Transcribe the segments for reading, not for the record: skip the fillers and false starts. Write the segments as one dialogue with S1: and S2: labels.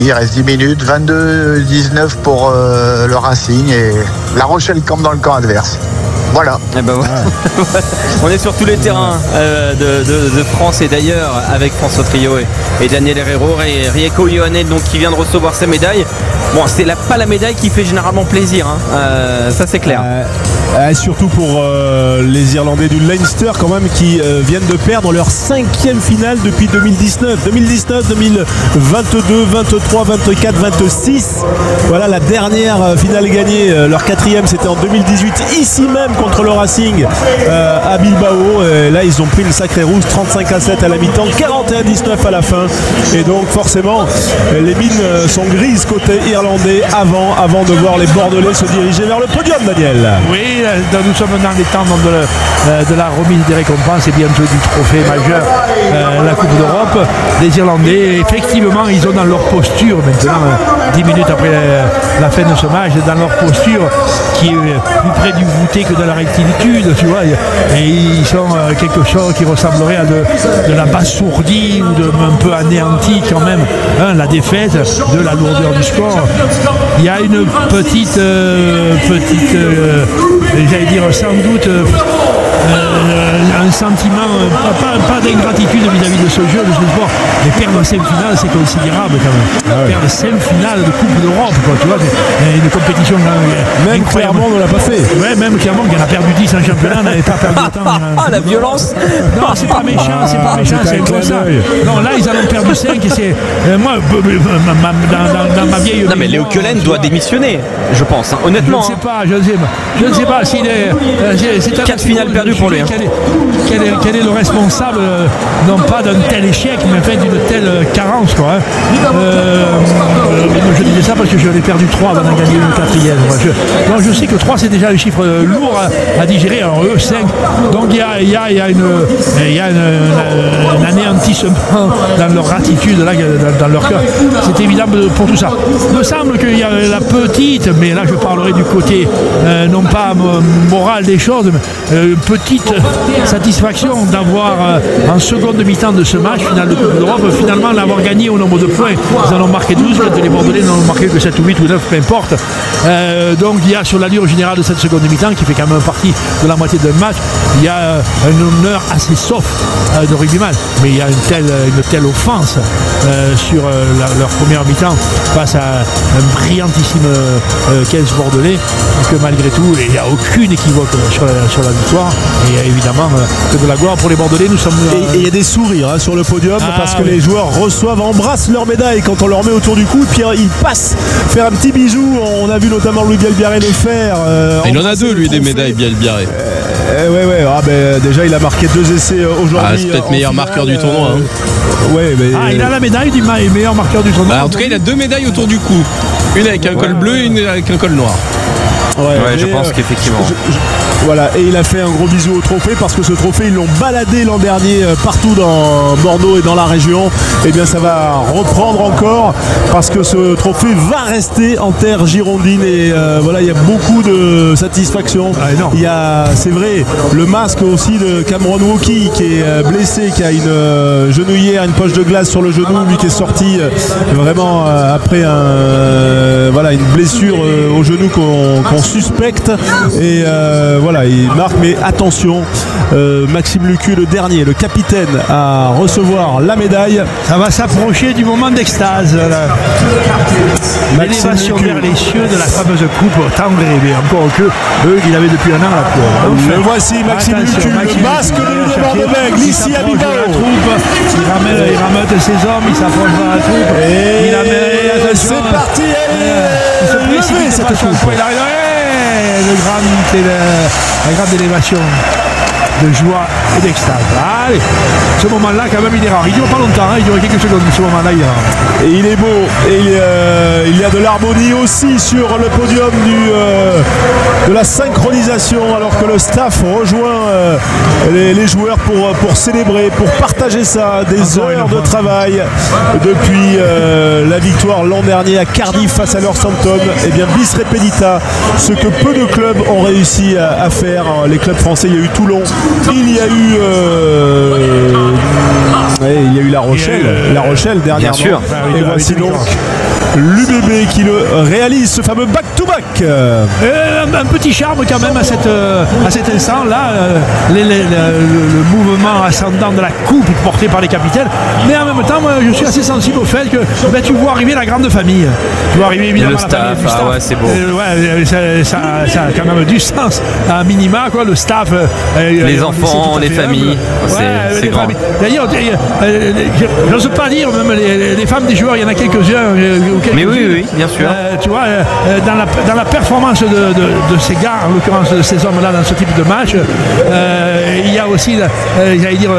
S1: Il reste 10 minutes, 22-19 pour le Racing et La Rochelle campe dans le camp adverse. Voilà.
S2: Et ben voilà. On est sur tous les terrains de France et d'ailleurs avec François Trio et Daniel Herrero et Rieko Ioane donc qui vient de recevoir sa médaille. Bon, c'est pas la médaille qui fait généralement plaisir, hein. Ça c'est clair.
S3: Surtout pour les Irlandais du Leinster quand même qui viennent de perdre leur 5e finale depuis 2019, 2022, 23, 24, 26. Voilà la dernière finale gagnée. Leur 4e c'était en 2018 ici même contre le Racing à Bilbao. Et là ils ont pris une sacrée rousse, 35-7 à la mi-temps, 41-19 à la fin. Et donc forcément les mines sont grises côté irlandais avant de voir les Bordelais se diriger vers le podium, Daniel.
S4: Oui, nous sommes dans les temps de la remise des récompenses et bientôt du trophée majeur, la Coupe d'Europe. Les Irlandais, effectivement, ils ont dans leur posture, maintenant, 10 minutes après la fin de ce match, dans leur posture qui est plus près du voûté que de la rectitude, tu vois. Et ils sont quelque chose qui ressemblerait à de la basse-sourdie ou un peu anéanti quand même, hein, la défaite, de la lourdeur du score. Il y a une petite j'allais dire sans doute un sentiment pas d'ingratitude vis-à-vis de ce jeu, de ce sport, mais perdre 5 finales c'est considérable quand même. Perdre 5 finales de Coupe d'Europe, quoi, tu vois, une compétition
S3: même Clermont ne l'a pas fait.
S4: Ouais, même Clermont qui en a perdu 10 en championnat n'avait pas perdu autant.
S2: Ah la violence.
S4: Non, c'est pas méchant, c'est comme ça. Non, là ils en ont perdu 5 et c'est moi dans ma vieille.
S2: Non mais Léo Keulen doit démissionner, je pense, hein, honnêtement.
S4: Je ne sais pas s'il est.
S2: 4 finales perdues pour lui.
S4: Quel est le responsable, non pas d'un tel échec, mais en fait d'une telle carence, quoi. Je disais ça parce que je l'ai perdu 3 avant d'en gagner une 4e. Je sais que 3 c'est déjà un chiffre lourd à digérer, alors eux 5. Donc il y a un anéantissement dans leur attitude, là, dans leur cœur. C'est évident pour tout ça. Il me semble qu'il y a la petite, mais là je parlerai du côté non pas moral des choses, mais petite satisfaction d'avoir en seconde mi-temps de ce match final de Coupe d'Europe, finalement l'avoir gagné au nombre de points. Ils en ont marqué 12, les Bordelais n'en ont marqué que 7 ou 8 ou 9, peu importe. Donc il y a sur l'allure générale de cette seconde mi-temps, qui fait quand même partie de la moitié d'un match, il y a un honneur assez soft de rugbyman, mais il y a une telle offense sur leur première mi-temps face à un brillantissime 15 Bordelais que malgré tout il n'y a aucune équivoque sur la victoire, et évidemment que de la gloire pour les Bordelais. Nous sommes
S3: et il y a des sourires sur le podium parce que les joueurs embrassent leur médaille quand on leur met autour du cou, puis ils passent faire un petit bisou. On a vu notamment Louis Bielbiarré le faire.
S5: Il en a 2 lui, des médailles, Bielbiarré.
S3: Ouais. Déjà il a marqué 2 essais aujourd'hui.
S5: C'est peut-être meilleur marqueur du tournoi.
S4: Il a la médaille du meilleur marqueur du tournoi.
S5: En tout cas il a 2 médailles autour du cou. Une avec un col bleu et une avec un col noir.
S2: Je pense qu'effectivement.
S3: Voilà, et il a fait un gros bisou au trophée parce que ce trophée ils l'ont baladé l'an dernier partout dans Bordeaux et dans la région. Et bien ça va reprendre encore parce que ce trophée va rester en terre girondine, et il y a beaucoup de satisfaction. Il y a, c'est vrai, le masque aussi de Cameron Wauki qui est blessé, qui a une genouillère, une poche de glace sur le genou, lui qui est sorti vraiment après une blessure au genou qu'on suspecte, et il marque, mais attention, Maxime Lucu, le dernier, le capitaine à recevoir la médaille.
S4: Ça va s'approcher du moment d'extase, l'élévation vers les cieux de la fameuse coupe tendre et rêvée, encore que eux qu'il avait depuis un an la cour.
S3: Le voici, Maxime Lucu, le masque de Bordeaux glisse à Bilbao.
S4: Il ramène ses hommes, il s'approche de la troupe,
S3: et c'est parti,
S4: il se précipite cette coupe. La grande élévation de joie et d'extase. Allez, ce moment-là, quand même, il est rare. Il ne dure pas longtemps, il dure quelques secondes, mais ce moment-là, il est rare.
S3: Et il est beau. Et il y a de l'harmonie aussi sur le podium de la synchronisation, alors que le staff rejoint les joueurs pour célébrer, pour partager ça, des heures de travail depuis la victoire l'an dernier à Cardiff face à Northampton. Et bien, bis repetita, ce que peu de clubs ont réussi à faire. Les clubs français, il y a eu Toulon, il y a eu La Rochelle, dernièrement.
S2: Bien sûr.
S3: Et voici donc L'UBB qui le réalise, ce fameux back-to-back.
S4: Un petit charme quand même à cet instant là, le mouvement ascendant de la coupe porté par les capitaines, mais en même temps moi, je suis assez sensible au fait que tu vois arriver la grande famille, tu vois arriver évidemment
S2: le
S4: la
S2: staff,
S4: famille du staff.
S2: Ouais, c'est beau.
S4: Ça a quand même du sens à minima quoi, le staff,
S2: les enfants, les familles, c'est grand.
S4: D'ailleurs, j'ose pas dire même les femmes des joueurs, il y en a quelques-uns.
S2: Mais oui, bien sûr.
S4: Tu vois, dans la performance de ces gars, en l'occurrence de ces hommes-là dans ce type de match, il y a aussi, j'allais dire,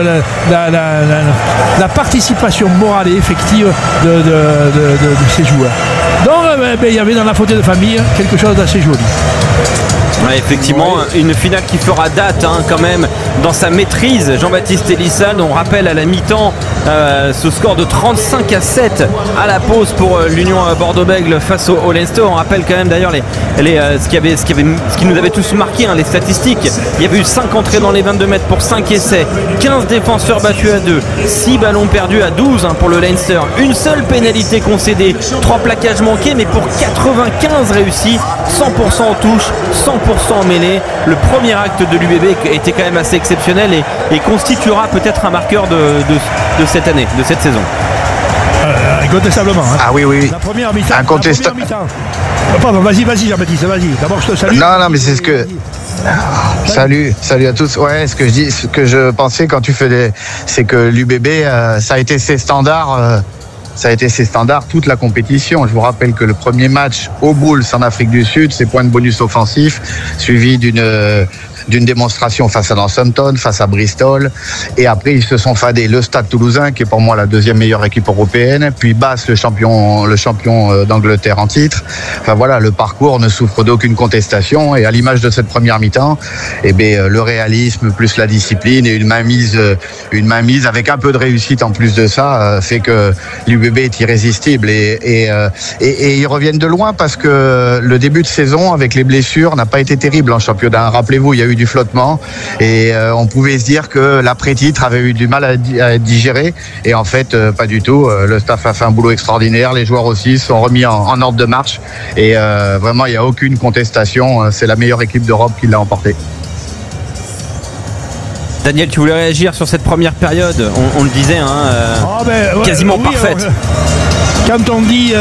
S4: la participation morale et effective de ces joueurs. Donc, il y avait dans la fauteuil de famille quelque chose d'assez joli.
S2: Ouais, effectivement, une finale qui fera date quand même dans sa maîtrise. Jean-Baptiste Elissal, on rappelle à la mi-temps ce score de 35-7 à la pause pour l'Union Bordeaux-Bègles face au Leinster. On rappelle quand même d'ailleurs ce qui nous avait tous marqué, les statistiques. Il y avait eu 5 entrées dans les 22 mètres pour 5 essais, 15 défenseurs battus à 2, 6 ballons perdus à 12 pour le Leinster, une seule pénalité concédée, 3 plaquages manqués, mais pour 95 réussis, 100% en touche, 100% en mêlée. Le premier acte de l'UBB était quand même assez exceptionnel et constituera peut-être un marqueur de cette année, de cette saison.
S4: Incontestablement.
S1: Ah oui.
S4: La première mi-temps.
S1: Incontestable.
S4: Pardon, vas-y Jean-Baptiste, vas-y. D'abord je te salue.
S1: Non, mais c'est ce que... Salut à tous. Ouais, ce que je pensais quand tu faisais, c'est que l'UBB, ça a été ses standards. Ça a été ses standards toute la compétition. Je vous rappelle que le premier match au Bulls en Afrique du Sud, c'est point de bonus offensif, suivi d'une démonstration face à Northampton, face à Bristol, et après ils se sont fadés le Stade Toulousain, qui est pour moi la deuxième meilleure équipe européenne, puis Bath, le champion d'Angleterre en titre. Enfin voilà, le parcours ne souffre d'aucune contestation, et à l'image de cette première mi-temps, le réalisme plus la discipline et une mainmise avec un peu de réussite en plus de ça fait que l'UBB est irrésistible, et ils reviennent de loin parce que le début de saison avec les blessures n'a pas été terrible en championnat. Rappelez-vous, il y a eu du flottement et on pouvait se dire que l'après-titre avait eu du mal à être digéré, et en fait pas du tout. Le staff a fait un boulot extraordinaire, les joueurs aussi se sont remis en ordre de marche, et vraiment il n'y a aucune contestation, c'est la meilleure équipe d'Europe qui l'a emporté.
S2: Daniel, tu voulais réagir sur cette première période, on le disait, quasiment parfaite.
S4: Quand on dit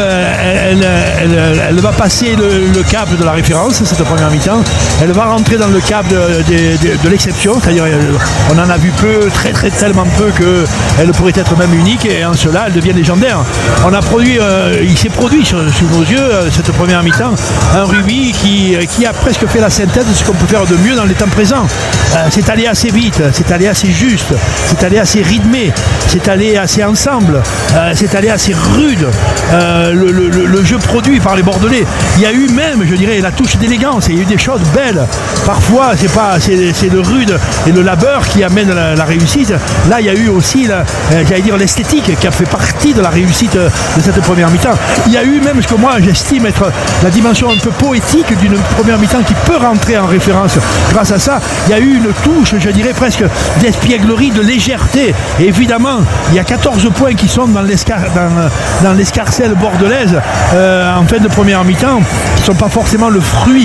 S4: elle va passer le cap de la référence, cette première mi-temps, elle va rentrer dans le cap de l'exception, c'est-à-dire on en a vu peu, tellement peu qu'elle pourrait être même unique, et en cela elle devient légendaire. Il s'est produit sous nos yeux cette première mi-temps un rugby qui a presque fait la synthèse de ce qu'on peut faire de mieux dans les temps présents. C'est allé assez vite, c'est allé assez juste, c'est allé assez rythmé, c'est allé assez ensemble, c'est allé assez rude. Le jeu produit par les Bordelais, il y a eu même, je dirais, la touche d'élégance, il y a eu des choses belles. Parfois c'est le rude et le labeur qui amène la réussite. Là il y a eu aussi l'esthétique qui a fait partie de la réussite de cette première mi-temps. Il y a eu même ce que moi j'estime être la dimension un peu poétique d'une première mi-temps qui peut rentrer en référence grâce à ça. Il y a eu une touche, je dirais presque d'espièglerie, de légèreté, et évidemment il y a 14 points qui sont dans l'escarcelle bordelaise en fin de première mi-temps, qui ne sont pas forcément le fruit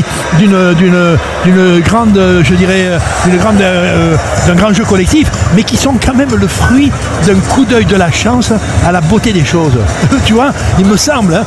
S4: d'une grande, je dirais, d'un grand jeu collectif, mais qui sont quand même le fruit d'un coup d'œil de la chance à la beauté des choses. Tu vois, il me semble,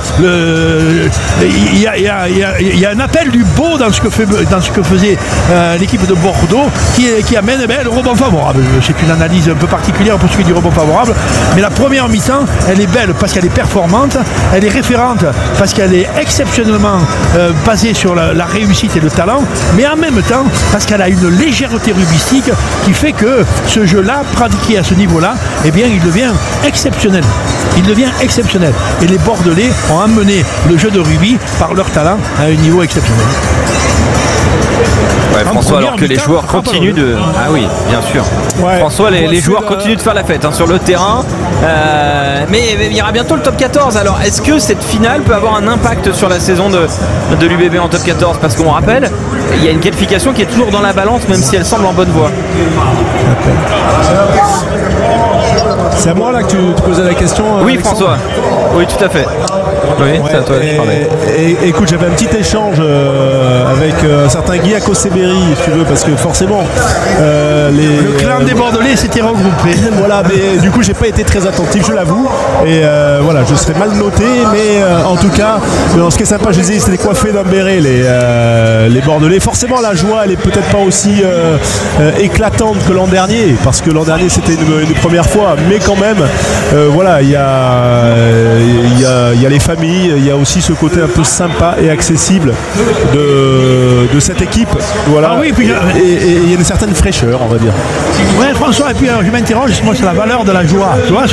S4: il y a un appel du beau dans ce que faisait l'équipe de Bordeaux qui amène le rebond favorable. C'est une analyse un peu particulière pour ce qui est du rebond favorable, mais la première mi-temps, elle est belle parce qu'elle est performante, elle est référente parce qu'elle est exceptionnellement basée sur la réussite et le talent, mais en même temps parce qu'elle a une légèreté rugbyistique qui fait que ce jeu-là, pratiqué à ce niveau-là, eh bien il devient exceptionnel. Il devient exceptionnel. Et les Bordelais ont amené le jeu de rugby par leur talent à un niveau exceptionnel.
S2: Ouais, François, alors que les joueurs continuent de... Ah oui, bien sûr. Ouais, François, les joueurs continuent de faire la fête sur le terrain. Mais il y aura bientôt le top 14. Alors, est-ce que cette finale peut avoir un impact sur la saison de l'UBB en top 14 ? Parce qu'on rappelle, il y a une qualification qui est toujours dans la balance, même si elle semble en bonne voie.
S3: C'est à moi là que tu posais la question.
S2: Oui,
S3: Alexandre.
S2: François. Oui, tout à fait. Oui, c'est à toi que je parlais.
S3: Écoute, j'avais un petit échange avec un certain Guy Akoseberi, si tu veux, parce que forcément
S4: Le clan des Bordelais s'était regroupé.
S3: Voilà, mais du coup j'ai pas été très attentif, je l'avoue. Et voilà, je serais mal noté, mais en tout cas, ce qui est sympa, je disais, ils s'étaient coiffés d'un béret les Bordelais. Forcément, la joie, elle est peut-être pas aussi éclatante que l'an dernier, parce que l'an dernier c'était une première fois, mais quand même, voilà, il y a les familles, il y a aussi ce côté un peu sympa et accessible de cette équipe. Voilà.
S4: Ah oui, puis,
S3: et il y a une certaine fraîcheur, on va dire.
S4: Ouais, François, et puis je m'interroge moi sur la valeur de la joie. Tu vois,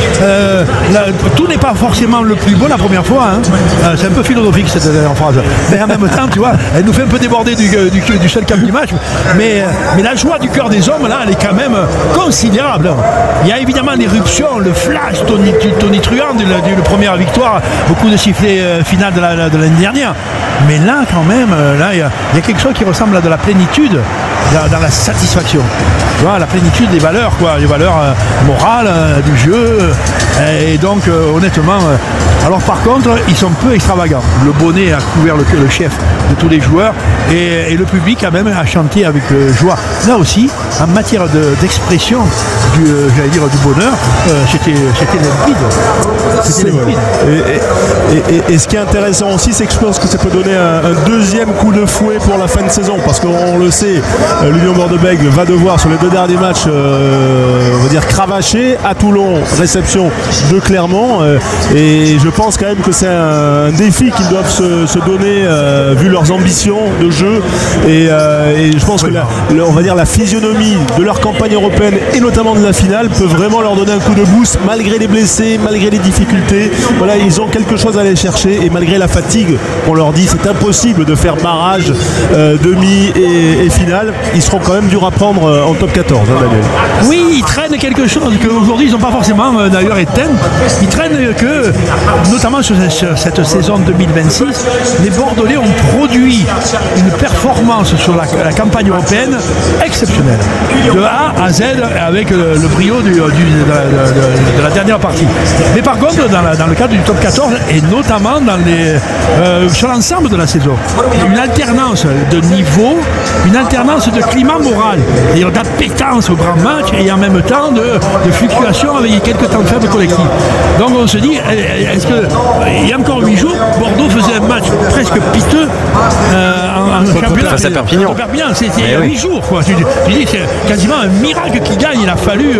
S4: tout n'est pas forcément le plus beau la première fois. Hein. C'est un peu philosophique cette dernière phrase. Mais en même temps, tu vois, elle nous fait un peu déborder du seul cap du match. Mais la joie du cœur des hommes, là, elle est quand même considérable. Il y a évidemment l'éruption, le flash tonitruant de la première victoire, beaucoup de sifflets finales de l'année dernière. Mais là, quand même, il y a quelque chose qui ressemble à de la plénitude dans la satisfaction. Tu vois, la plénitude des valeurs, quoi, les valeurs morales du jeu. Et donc, honnêtement, alors par contre, ils sont peu extravagants. Le bonnet a couvert le chef de tous les joueurs et le public a même a chanté avec joie. Là aussi, en matière d'expression du bonheur, c'était limpide. C'était limpide.
S3: Et ce qui est intéressant aussi, c'est que je pense que ça peut donner un deuxième coup de fouet pour la fin de saison, parce qu'on le sait, l'Union Bordeaux-Bègles va devoir sur les 2 derniers matchs, on va dire cravacher. À Toulon, réception de Clermont, et je pense quand même que c'est un défi qu'ils doivent se donner vu leurs ambitions de jeu, et je pense que on va dire la physionomie de leur campagne européenne et notamment de la finale peut vraiment leur donner un coup de boost malgré les blessés, malgré les difficultés. Voilà, ils ont quelque chose à aller chercher, et malgré la fatigue, on leur dit c'est impossible de faire barrage, demi et finale. Ils seront quand même durs à prendre en top 14, hein, Daniel.
S4: Oui, ils traînent quelque chose qu'aujourd'hui ils n'ont pas forcément d'ailleurs éteint. Ils traînent que, notamment sur cette saison 2026, les Bordelais ont produit une performance sur la campagne européenne exceptionnelle, de A à Z, avec le brio de la dernière partie. Mais par contre, dans le cadre du top 14, et notamment sur l'ensemble de la saison, une alternance de niveau, une alternance de climat moral, c'est-à-dire d'appétence au grand match, et en même temps de fluctuation avec quelques temps faibles collectifs. Donc on se dit, est-ce qu'il y a encore 8 jours, Bordeaux faisait un match presque piteux en championnat.
S2: Face à Perpignan.
S4: C'était 8 jours, quoi. Tu dis, c'est quasiment un miracle qui gagne. Il a fallu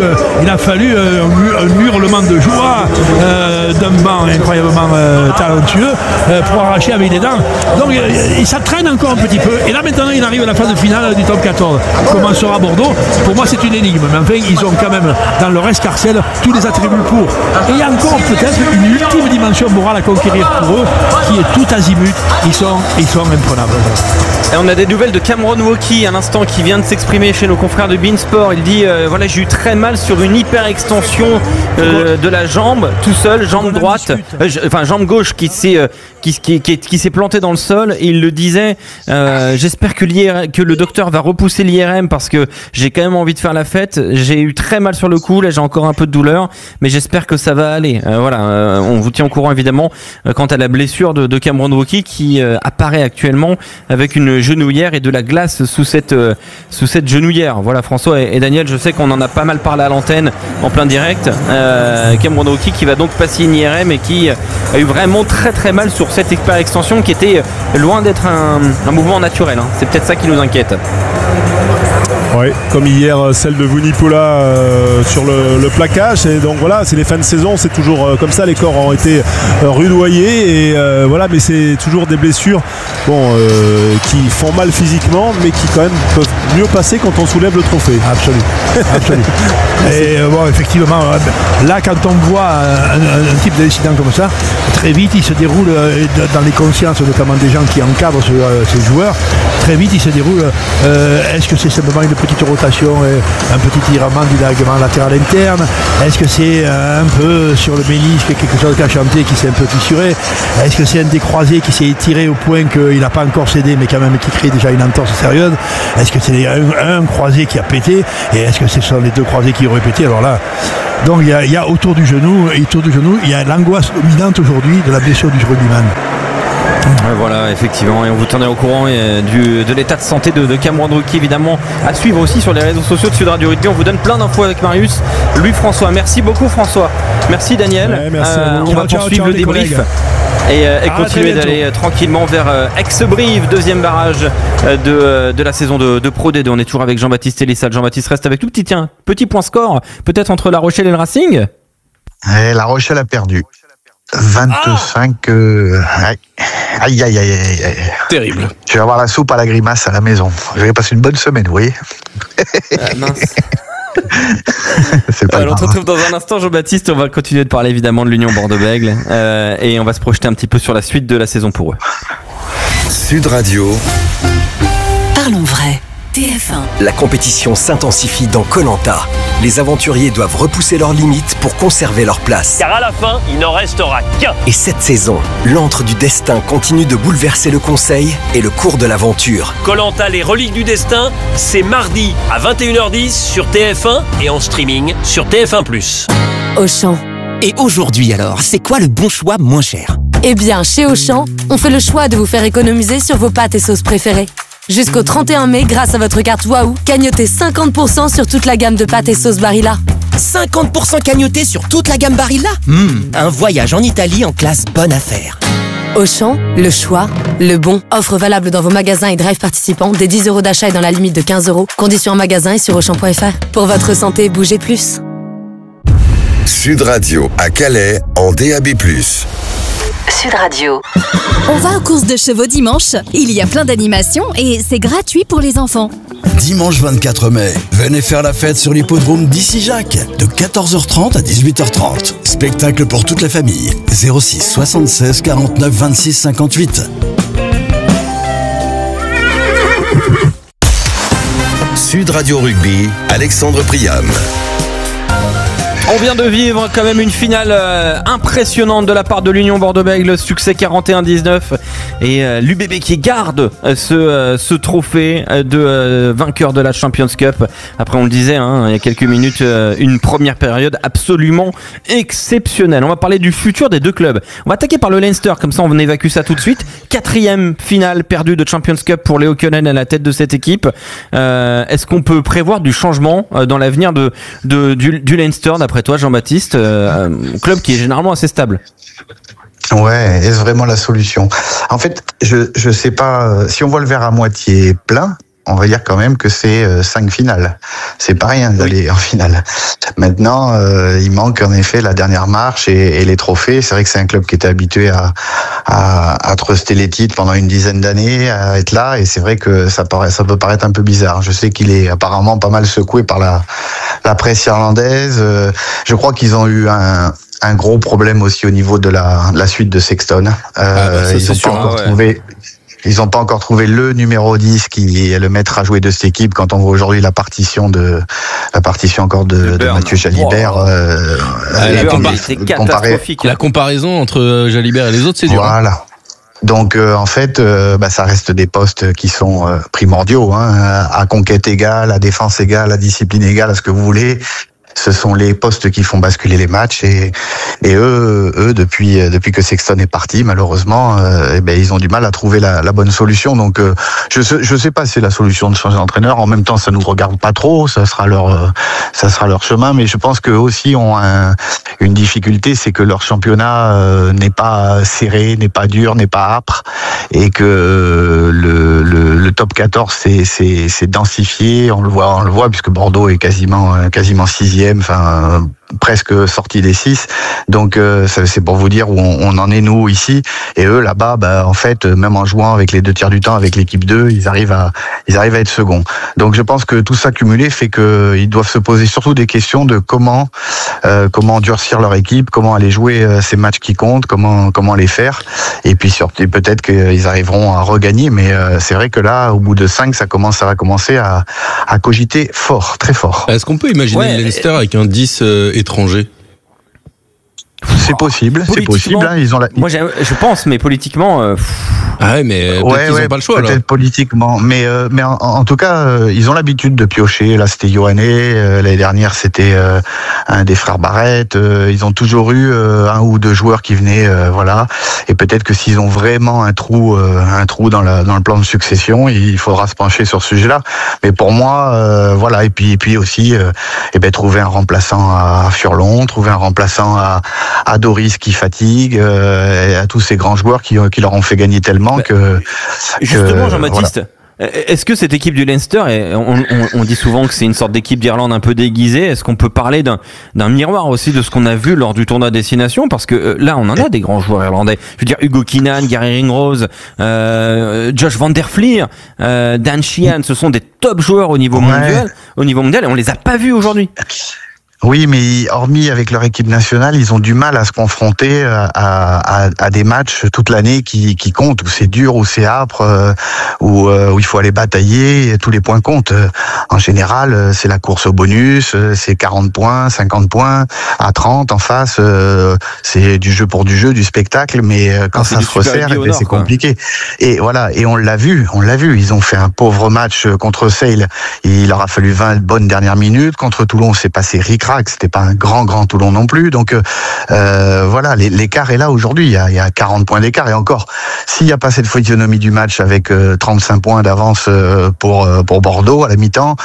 S4: un hurlement de joie d'un banc incroyablement talentueux pour arracher avec les dents. Donc ça traîne encore un petit peu. Et là maintenant, il arrive à la phase finale du top 14. Comment sera Bordeaux? Pour moi, c'est une énigme. Mais enfin, ils ont quand même dans leur escarcelle tous les attributs pour. Et il y a encore peut-être une ultime dimension morale à conquérir pour eux, qui est tout azimut. Ils sont imprenables.
S2: Et on a des nouvelles de Cameron Wauquiez à l'instant, qui vient de s'exprimer chez nos confrères de Beansport. Il dit voilà, j'ai eu très mal sur une hyper extension de la jambe, tout seul, jambe droite, jambe gauche qui s'est plantée dans le sol. Et il le disait, j'espère que le docteur va repousser l'IRM, parce que j'ai quand même envie de faire la fête. J'ai eu très mal sur le cou, là j'ai encore un peu de douleur, mais j'espère que ça va aller. On vous tient au courant évidemment quant à la blessure de Cameron Wauquiez, qui apparaît actuellement avec une genouillère et de la glace sous cette genouillère. Voilà, François et Daniel, je sais qu'on en a pas mal parlé à l'antenne en plein direct. Cameron Wauquiez qui va donc passer une IRM et qui a eu vraiment très très mal sur cette hyper extension, qui était loin d'être un mouvement naturel. C'est peut-être ça qui nous inquiète.
S3: Oui, comme hier, celle de Vunipola sur le plaquage. Et donc voilà, c'est les fins de saison, c'est toujours comme ça. Les corps ont été rudoyés, et voilà, mais c'est toujours des blessures qui font mal physiquement, mais qui quand même peuvent mieux passer quand on soulève le trophée.
S4: Absolument. Et effectivement, là, quand on voit un type d'incident comme ça, très vite il se déroule dans les consciences, notamment des gens qui encadrent ces joueurs. Très vite il se déroule. Est-ce que c'est simplement une petite rotation, un petit tirement du ligament latéral interne? Est-ce que c'est un peu sur le ménisque quelque chose qui a chanté, qui s'est un peu fissuré? Est-ce que c'est un des croisés qui s'est étiré au point qu'il n'a pas encore cédé, mais quand même qui crée déjà une entorse sérieuse? Est-ce que c'est un croisé qui a pété? Et est-ce que ce sont les deux croisés qui auraient pété? Alors là, Donc il y a autour du genou, il y a l'angoisse dominante aujourd'hui de la blessure du rugbyman.
S2: Voilà, effectivement, et on vous tenait au courant de l'état de santé de Cameron Drucki, évidemment, à suivre aussi sur les réseaux sociaux de Sud Radio Rugby. On vous donne plein d'infos avec Marius, Louis-François. Merci beaucoup, François. Merci, Daniel.
S3: Ouais, merci
S2: on va poursuivre le débrief et continuer d'aller tranquillement vers Aix-Brive, deuxième barrage de la saison de Pro D2. On est toujours avec Jean-Baptiste Elissade. Jean-Baptiste reste avec nous. Petit point score, peut-être entre La Rochelle et le Racing.
S1: Et La Rochelle a perdu. 25. Aïe.
S5: Terrible.
S1: Je vais avoir la soupe à la grimace à la maison. Je vais passer une bonne semaine, vous voyez.
S2: Mince.
S1: C'est pas
S2: On se retrouve dans un instant, Jean-Baptiste. On va continuer de parler évidemment de l'Union Bordeaux-Bègles et on va se projeter un petit peu sur la suite de la saison pour eux.
S6: Sud Radio.
S7: Parlons vrai. TF1.
S8: La compétition s'intensifie dans Koh-Lanta. Les aventuriers doivent repousser leurs limites pour conserver leur place.
S9: Car à la fin, il n'en restera qu'un.
S8: Et cette saison, l'antre du destin continue de bouleverser le conseil et le cours de l'aventure.
S9: Koh-Lanta, les reliques du destin, c'est mardi à 21h10 sur TF1 et en streaming sur TF1+.
S7: Auchan.
S10: Et aujourd'hui alors, c'est quoi le bon choix moins cher ?
S7: Eh bien, chez Auchan, on fait le choix de vous faire économiser sur vos pâtes et sauces préférées. Jusqu'au 31 mai, grâce à votre carte Waouh, cagnotez 50% sur toute la gamme de pâtes et sauces Barilla.
S10: 50% cagnoté sur toute la gamme Barilla ? Un voyage en Italie en classe bonne affaire.
S7: Auchan, le choix, le bon. Offre valable dans vos magasins et drive participants dès 10 € d'achat et dans la limite de 15 €. Conditions en magasin et sur Auchan.fr. Pour votre santé, bougez plus.
S6: Sud Radio à Calais en DAB+.
S7: Sud Radio.
S11: On va aux courses de chevaux dimanche. Il y a plein d'animations et c'est gratuit pour les enfants.
S12: Dimanche 24 mai, venez faire la fête sur l'hippodrome d'Issy-Jacques de 14h30 à 18h30. Spectacle pour toute la famille. 06 76 49 26 58.
S6: Sud Radio Rugby, Alexandre Priam.
S2: On vient de vivre quand même une finale impressionnante de la part de l'Union Bordeaux-Bègles, succès 41-19 et l'UBB qui garde ce trophée de vainqueur de la Champions Cup. Après on le disait il y a quelques minutes, une première période absolument exceptionnelle. On va parler du futur des deux clubs. On va attaquer par le Leinster, comme ça on évacue ça tout de suite. 4e finale perdue de Champions Cup pour Léo Können à la tête de cette équipe. Est-ce qu'on peut prévoir du changement dans l'avenir du Leinster d'après toi, Jean-Baptiste, club qui est généralement assez stable?
S1: Ouais, est-ce vraiment la solution? En fait, je sais pas, si on voit le verre à moitié plein, on va dire quand même que c'est 5 finales. C'est pas rien d'aller en finale. Maintenant, il manque en effet la dernière marche et les trophées. C'est vrai que c'est un club qui était habitué à truster les titres pendant une dizaine d'années, à être là, et c'est vrai que ça peut paraître un peu bizarre. Je sais qu'il est apparemment pas mal secoué par la presse irlandaise. Je crois qu'ils ont eu un gros problème aussi au niveau de la suite de Sexton. Ils ont pas encore trouvé. Ils n'ont pas encore trouvé le numéro 10 qui est le maître à jouer de cette équipe. Quand on voit aujourd'hui la partition encore de Mathieu Jalibert,
S2: c'est catastrophique.
S5: La comparaison entre Jalibert et les autres, c'est dur.
S1: Voilà. Donc en fait, ça reste des postes qui sont primordiaux, à conquête égale, à défense égale, à discipline égale, à ce que vous voulez. Ce sont les postes qui font basculer les matchs et eux depuis que Sexton est parti, malheureusement, ils ont du mal à trouver la bonne solution. Donc je sais pas si c'est la solution de changer d'entraîneur. En même temps, ça nous regarde pas trop, ça sera leur chemin. Mais je pense qu'eux aussi ont une difficulté, c'est que leur championnat n'est pas serré, n'est pas dur, n'est pas âpre, et que le top 14 c'est densifié. On le voit puisque Bordeaux est quasiment 6e. Enfin, presque sorti des 6. Donc c'est pour vous dire où on en est nous ici. Et eux là-bas, en fait, même en jouant avec les 2 tiers du temps avec l'équipe 2, ils arrivent à être seconds. Donc je pense que tout ça cumulé fait que ils doivent se poser surtout des questions de comment durcir leur équipe, comment aller jouer ces matchs qui comptent, comment les faire. Et puis surtout peut-être qu'ils arriveront à regagner. Mais c'est vrai que là, au bout de 5, ça va commencer à cogiter fort, très fort.
S5: Est-ce qu'on peut imaginer le Leinster avec un 10 étranger?
S1: C'est possible. Ils ont
S2: Moi, je pense, mais politiquement,
S5: Ah ouais, mais peut-être qu'ils n'ont pas le choix.
S1: Peut-être
S5: alors.
S1: politiquement, mais en tout cas, ils ont l'habitude de piocher. Là, c'était Yohanné. L'année dernière, c'était un des frères Barrette. Ils ont toujours eu un ou deux joueurs qui venaient, voilà. Et peut-être que s'ils ont vraiment un trou dans le plan de succession, il faudra se pencher sur ce sujet-là. Mais pour moi, voilà. Et puis aussi, trouver un remplaçant à Furlon, trouver un remplaçant à Doris qui fatigue, et à tous ces grands joueurs qui leur ont fait gagner tellement que
S2: justement, Jean-Baptiste,
S1: voilà.
S2: Est-ce que cette équipe du Leinster, et on dit souvent que c'est une sorte d'équipe d'Irlande un peu déguisée, est-ce qu'on peut parler d'un miroir aussi de ce qu'on a vu lors du tournoi Destination? Parce que là, on en a des grands joueurs irlandais. Je veux dire, Hugo Keenan, Gary Ringrose, Josh Van Der Fleer, Dan Sheehan, ce sont des top joueurs au niveau mondial, et on les a pas vus aujourd'hui.
S1: Oui, mais hormis avec leur équipe nationale, ils ont du mal à se confronter à des matchs toute l'année qui comptent, où c'est dur, où c'est âpre, où il faut aller batailler, et tous les points comptent. En général, c'est la course au bonus, c'est 40 points, 50 points, à 30 en face, c'est du jeu pour du jeu, du spectacle, mais quand ça se resserre, c'est compliqué. Et voilà, et on l'a vu, ils ont fait un pauvre match contre Sale, il leur a fallu 20 bonnes dernières minutes, contre Toulon, c'est passé ric-rac, c'était pas un grand Toulon non plus, donc voilà, l'écart est là aujourd'hui, il y a 40 points d'écart, et encore, s'il n'y a pas cette physionomie du match avec 35 points d'avance pour Bordeaux à la mi-temps,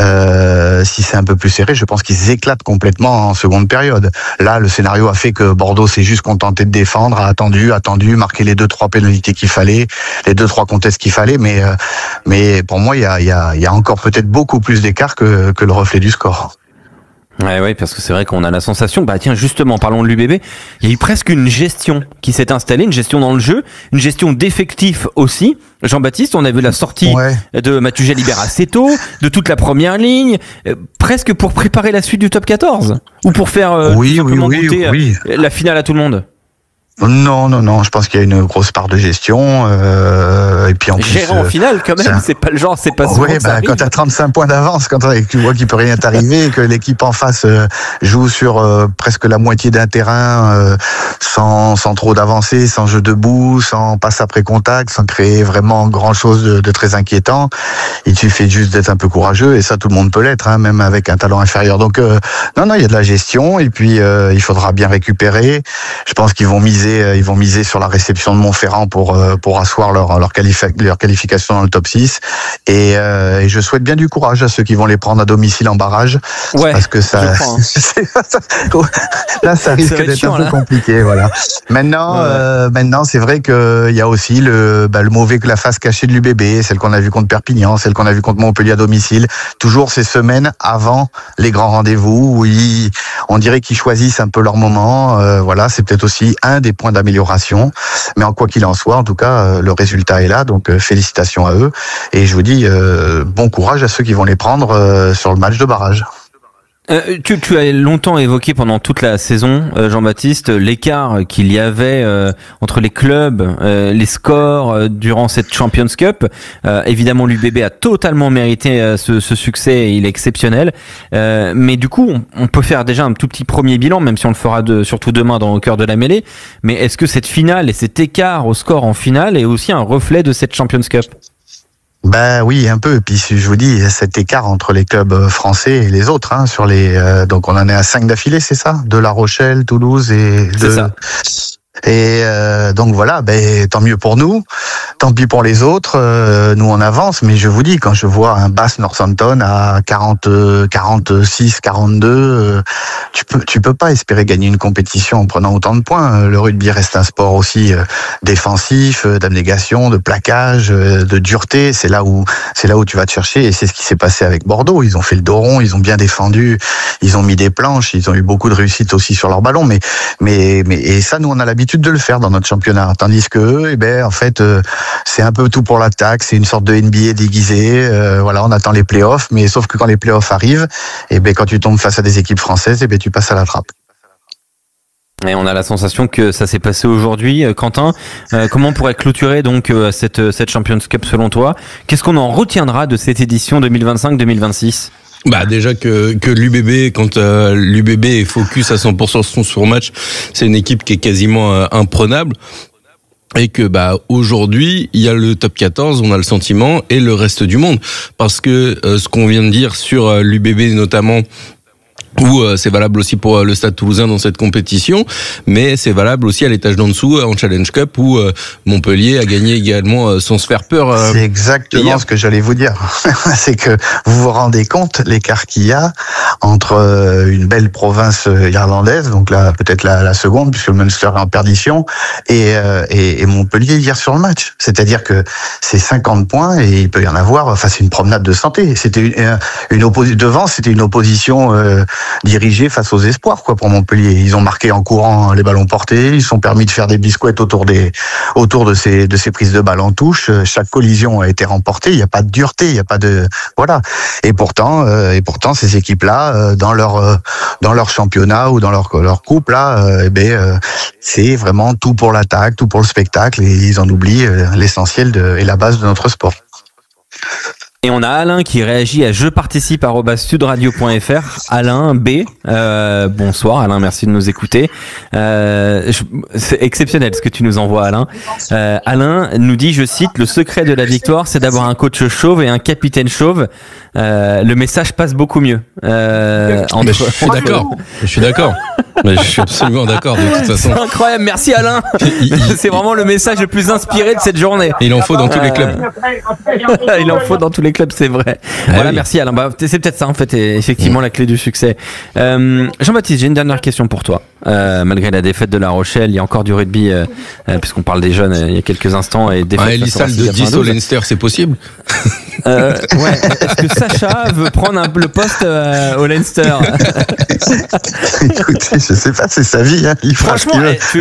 S1: si c'est un peu plus serré, je pense qu'ils éclatent complètement en seconde période. Là, le scénario a fait que Bordeaux s'est juste contenté de défendre, a attendu, marqué les 2-3 pénalités qu'il fallait, les 2-3 contests qu'il fallait, mais pour moi, il y a encore peut-être beaucoup plus d'écart que le reflet du score.
S2: Ouais, parce que c'est vrai qu'on a la sensation, tiens, justement, parlons de l'UBB, il y a eu presque une gestion qui s'est installée, une gestion dans le jeu, une gestion d'effectifs aussi. Jean-Baptiste, on a vu la sortie de Mathieu Jalibert assez tôt, de toute la première ligne, presque pour préparer la suite du top 14, ou pour faire goûter la finale à tout le monde.
S1: Non, je pense qu'il y a une grosse part de gestion, et puis en plus
S2: gérer en finale quand même, c'est pas le genre, c'est pas souvent que ça arrive.
S1: Quand t'as 35 points d'avance, quand tu vois qu'il peut rien t'arriver, que l'équipe en face joue sur presque la moitié d'un terrain, sans trop d'avancée, sans jeu debout, sans passe après contact, sans créer vraiment grand chose de très inquiétant, il suffit juste d'être un peu courageux, et ça tout le monde peut l'être, même avec un talent inférieur. Donc non, il y a de la gestion, et puis il faudra bien récupérer. Je pense qu'ils vont miser sur la réception de Montferrand pour asseoir leur qualification dans le top 6, et je souhaite bien du courage à ceux qui vont les prendre à domicile en barrage, parce que ça là ça risque d'être un peu compliqué, voilà. Maintenant c'est vrai que il y a aussi la face cachée de l'UBB, celle qu'on a vue contre Perpignan, celle qu'on a vue contre Montpellier à domicile, toujours ces semaines avant les grands rendez-vous où on dirait qu'ils choisissent un peu leur moment, voilà, c'est peut-être aussi un des points d'amélioration, mais en quoi qu'il en soit, en tout cas, le résultat est là, donc félicitations à eux, et je vous dis bon courage à ceux qui vont les prendre sur le match de barrage.
S2: Tu as longtemps évoqué pendant toute la saison, Jean-Baptiste, l'écart qu'il y avait entre les clubs, les scores durant cette Champions Cup. Évidemment, l'UBB a totalement mérité ce succès, il est exceptionnel. Mais du coup, on peut faire déjà un tout petit premier bilan, même si on le fera surtout demain dans Au cœur de la mêlée. Mais est-ce que cette finale et cet écart au score en finale est aussi un reflet de cette Champions Cup ?
S1: Oui, un peu. Puis je vous dis, cet écart entre les clubs français et les autres, sur donc on en est à 5 d'affilée, c'est ça, de La Rochelle, Toulouse et
S2: c'est ça.
S1: Et donc voilà, tant mieux pour nous, tant pis pour les autres, nous on avance, mais je vous dis, quand je vois un Bath Northampton à 46, 42, tu peux pas espérer gagner une compétition en prenant autant de points. Le rugby reste un sport aussi défensif, d'abnégation, de plaquage, de dureté, c'est là où tu vas te chercher, et c'est ce qui s'est passé avec Bordeaux. Ils ont fait le dos rond, ils ont bien défendu, ils ont mis des planches, ils ont eu beaucoup de réussite aussi sur leur ballon, mais et ça, nous on a l'habitude de le faire dans notre championnat, tandis que eux, en fait, c'est un peu tout pour l'attaque, c'est une sorte de NBA déguisé, voilà, on attend les playoffs, mais sauf que quand les playoffs arrivent, quand tu tombes face à des équipes françaises, tu passes à la trappe.
S2: Et on a la sensation que ça s'est passé aujourd'hui. Quentin, comment on pourrait clôturer donc cette Champions Cup selon toi ? Qu'est-ce qu'on en retiendra de cette édition 2025-2026 ?
S5: Déjà que l'UBB, quand l'UBB est focus à 100% sur son match, c'est une équipe qui est quasiment imprenable. Et que aujourd'hui, il y a le top 14, on a le sentiment, et le reste du monde. Parce que ce qu'on vient de dire sur l'UBB notamment, où c'est valable aussi pour le Stade Toulousain dans cette compétition, mais c'est valable aussi à l'étage d'en dessous en Challenge Cup où Montpellier a gagné également sans se faire peur.
S1: C'est exactement ce que j'allais vous dire. C'est que vous vous rendez compte l'écart qu'il y a entre une belle province irlandaise, donc là peut-être la seconde puisque le Munster est en perdition, et Montpellier hier sur le match. C'est-à-dire que c'est 50 points et il peut y en avoir. Enfin, c'est une promenade de santé. C'était c'était une opposition dirigés face aux espoirs pour Montpellier. Ils ont marqué en courant les ballons portés, ils sont permis de faire des biscuits autour de ces prises de balles en touche. Chaque collision a été remportée, il n'y a pas de dureté, il n'y a pas de voilà. Et pourtant ces équipes-là dans leur championnat ou dans leur coupe là, c'est vraiment tout pour l'attaque, tout pour le spectacle et ils en oublient l'essentiel et la base de notre sport.
S2: Et on a Alain qui réagit à jeparticipe@sudradio.fr. Alain B. Bonsoir Alain, merci de nous écouter. C'est exceptionnel ce que tu nous envoies Alain. Alain nous dit, je cite, le secret de la victoire c'est d'avoir un coach chauve et un capitaine chauve. Le message passe beaucoup mieux. Je
S5: suis d'accord. Mais je suis absolument d'accord de toute façon.
S2: C'est incroyable, merci Alain. C'est vraiment le message le plus inspiré de cette journée.
S5: Il en faut dans tous les clubs.
S2: Il en faut dans tous les clubs, c'est vrai. Voilà, oui. Merci Alain. C'est peut-être ça en fait, effectivement la clé du succès. Jean-Baptiste, j'ai une dernière question pour toi. Malgré la défaite de La Rochelle, il y a encore du rugby, puisqu'on parle des jeunes il y a quelques instants. Et
S5: Elissal de 10 au Leinster, c'est possible?
S2: Est-ce que Sacha veut prendre le poste au Leinster?
S1: Écoutez, je sais pas, c'est sa vie. Hein.
S2: Franchement,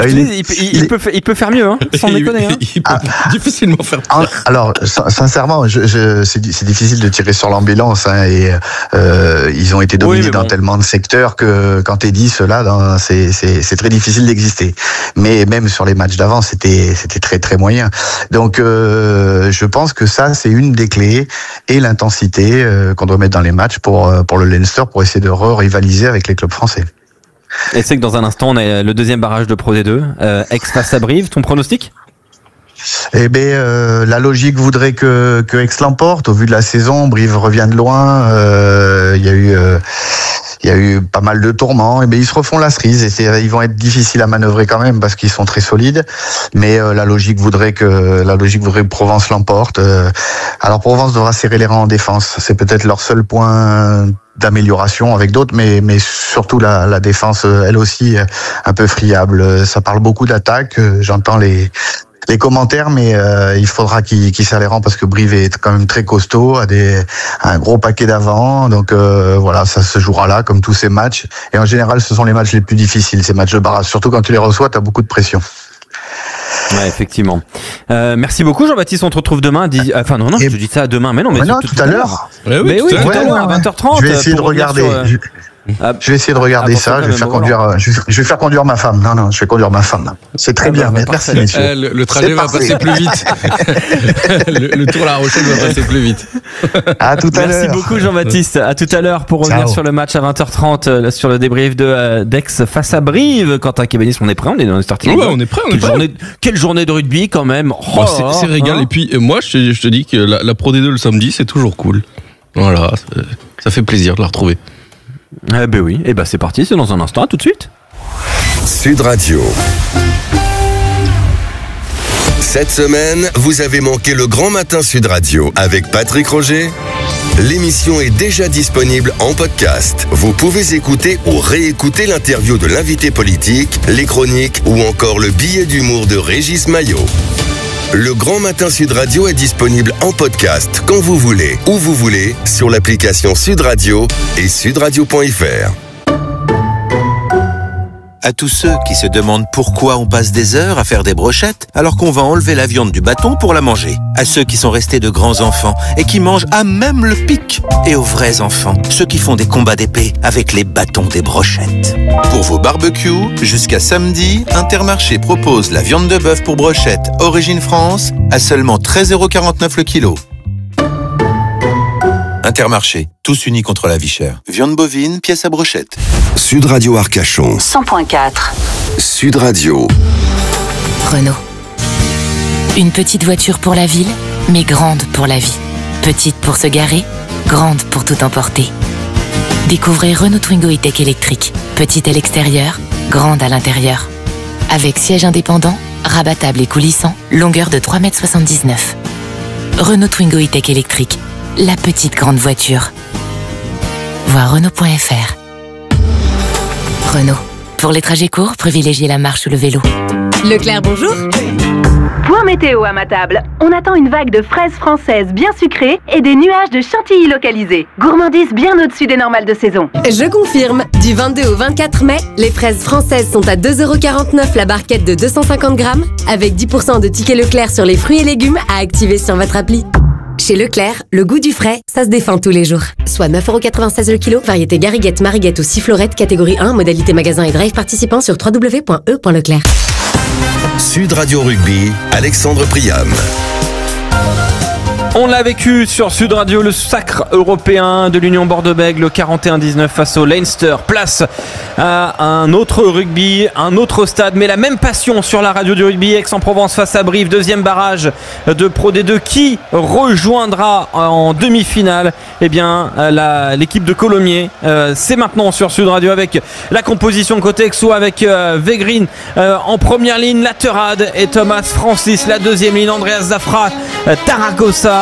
S2: il peut faire mieux, hein, sans déconner. Hein.
S5: Il peut difficilement faire pire.
S1: Alors, sincèrement, c'est difficile de tirer sur l'ambulance. Hein, et ils ont été dominés dans tellement de secteurs que quand t'es dit cela, c'est très difficile d'exister. Mais même sur les matchs d'avant, c'était très très moyen. Donc, je pense que ça, c'est une des clés et l'intensité qu'on doit mettre dans les matchs pour le Leinster pour essayer de rivaliser avec les clubs français.
S2: Et c'est que dans un instant, on a le deuxième barrage de Pro D2, Aix face à Brive. Ton pronostic?
S1: Eh bien, la logique voudrait que Aix l'emporte. Au vu de la saison, Brive revient de loin. Il y a eu pas mal de tourments. Et bien, ils se refont la cerise et ils vont être difficiles à manœuvrer quand même parce qu'ils sont très solides. Mais la logique voudrait que Provence l'emporte. Alors Provence devra serrer les rangs en défense. C'est peut-être leur seul point d'amélioration avec d'autres, mais surtout la défense, elle aussi, un peu friable. Ça parle beaucoup d'attaque. J'entends les commentaires, mais il faudra qu'ils serrent les rangs parce que Brive est quand même très costaud, a un gros paquet d'avant. Donc voilà, ça se jouera là, comme tous ces matchs. Et en général, ce sont les matchs les plus difficiles, ces matchs de barrage. Surtout quand tu les reçois, tu as beaucoup de pression.
S2: Ouais, effectivement. Merci beaucoup, Jean-Baptiste. On te retrouve demain. Je dis ça demain. Mais non,
S1: tout à l'heure.
S2: Mais oui, tout à l'heure, à 20h30.
S1: Je vais essayer de regarder. Je vais essayer de regarder ça. Je vais faire conduire ma femme. Non, je vais conduire ma femme. C'est très bien. Merci, messieurs.
S5: Le trajet va passer plus vite. le tour La Rochelle va passer plus vite.
S1: À tout à l'heure.
S2: Merci beaucoup, Jean-Baptiste. À tout à l'heure pour revenir sur le match à 20h30 sur le débrief d'Aix face à Brive. Quentin Kébenis, on est prêt. On est dans le starting.
S5: Ouais, on est prêt.
S2: Quelle journée de rugby quand même.
S5: C'est régal. Et puis moi, je te dis que la Pro D2 le samedi, c'est toujours cool. Voilà, ça fait plaisir de la retrouver.
S2: Ben oui, et c'est parti, c'est dans un instant, à tout de suite.
S6: Sud Radio. Cette semaine, vous avez manqué le Grand Matin Sud Radio avec Patrick Roger. L'émission est déjà disponible en podcast. Vous pouvez écouter ou réécouter l'interview de l'invité politique, les chroniques ou encore le billet d'humour de Régis Maillot. Le Grand Matin Sud Radio est disponible en podcast quand vous voulez, où vous voulez, sur l'application Sud Radio et sudradio.fr.
S13: À tous ceux qui se demandent pourquoi on passe des heures à faire des brochettes alors qu'on va enlever la viande du bâton pour la manger. À ceux qui sont restés de grands enfants et qui mangent à même le pic. Et aux vrais enfants, ceux qui font des combats d'épée avec les bâtons des brochettes. Pour vos barbecues, jusqu'à samedi, Intermarché propose la viande de bœuf pour brochette Origine France à seulement 13,49€ le kilo. Intermarché, tous unis contre la vie chère. Viande bovine, pièce à brochette.
S6: Sud Radio Arcachon.
S14: 100.4.
S6: Sud Radio.
S14: Renault. Une petite voiture pour la ville, mais grande pour la vie. Petite pour se garer, grande pour tout emporter. Découvrez Renault Twingo E-Tech électrique. Petite à l'extérieur, grande à l'intérieur. Avec siège indépendant, rabattable et coulissant, longueur de 3,79 m. Renault Twingo E-Tech électrique, la petite grande voiture. Voir Renault.fr. Renault. Pour les trajets courts, privilégiez la marche ou le vélo.
S15: Leclerc, bonjour. Point météo à ma table. On attend une vague de fraises françaises bien sucrées et des nuages de chantilly localisés. Gourmandise bien au-dessus des normales de saison.
S7: Je confirme. Du 22 au 24 mai, les fraises françaises sont à 2,49 € la barquette de 250 grammes, avec 10% de tickets Leclerc sur les fruits et légumes à activer sur votre appli. Chez Leclerc, le goût du frais, ça se défend tous les jours. Soit 9,96 € le kilo, variété Gariguette, Mariguette ou Sifflorette, catégorie 1, modalité magasin et drive participant sur www.e.leclerc.
S6: Sud Radio Rugby, Alexandre Priam.
S2: On l'a vécu sur Sud Radio, le sacre européen de l'Union Bordeaux-Bègles, le 41-19 face au Leinster. Place à un autre rugby, un autre stade, mais la même passion sur la radio du rugby. Aix-en-Provence face à Brive, deuxième barrage de Pro D2. Qui rejoindra en demi-finale l'équipe de Colomiers? C'est maintenant sur Sud Radio avec la composition côté Aixo, avec Vegrin en première ligne, Laterade et Thomas Francis. La deuxième ligne, Andreas Zafra, Taragossa,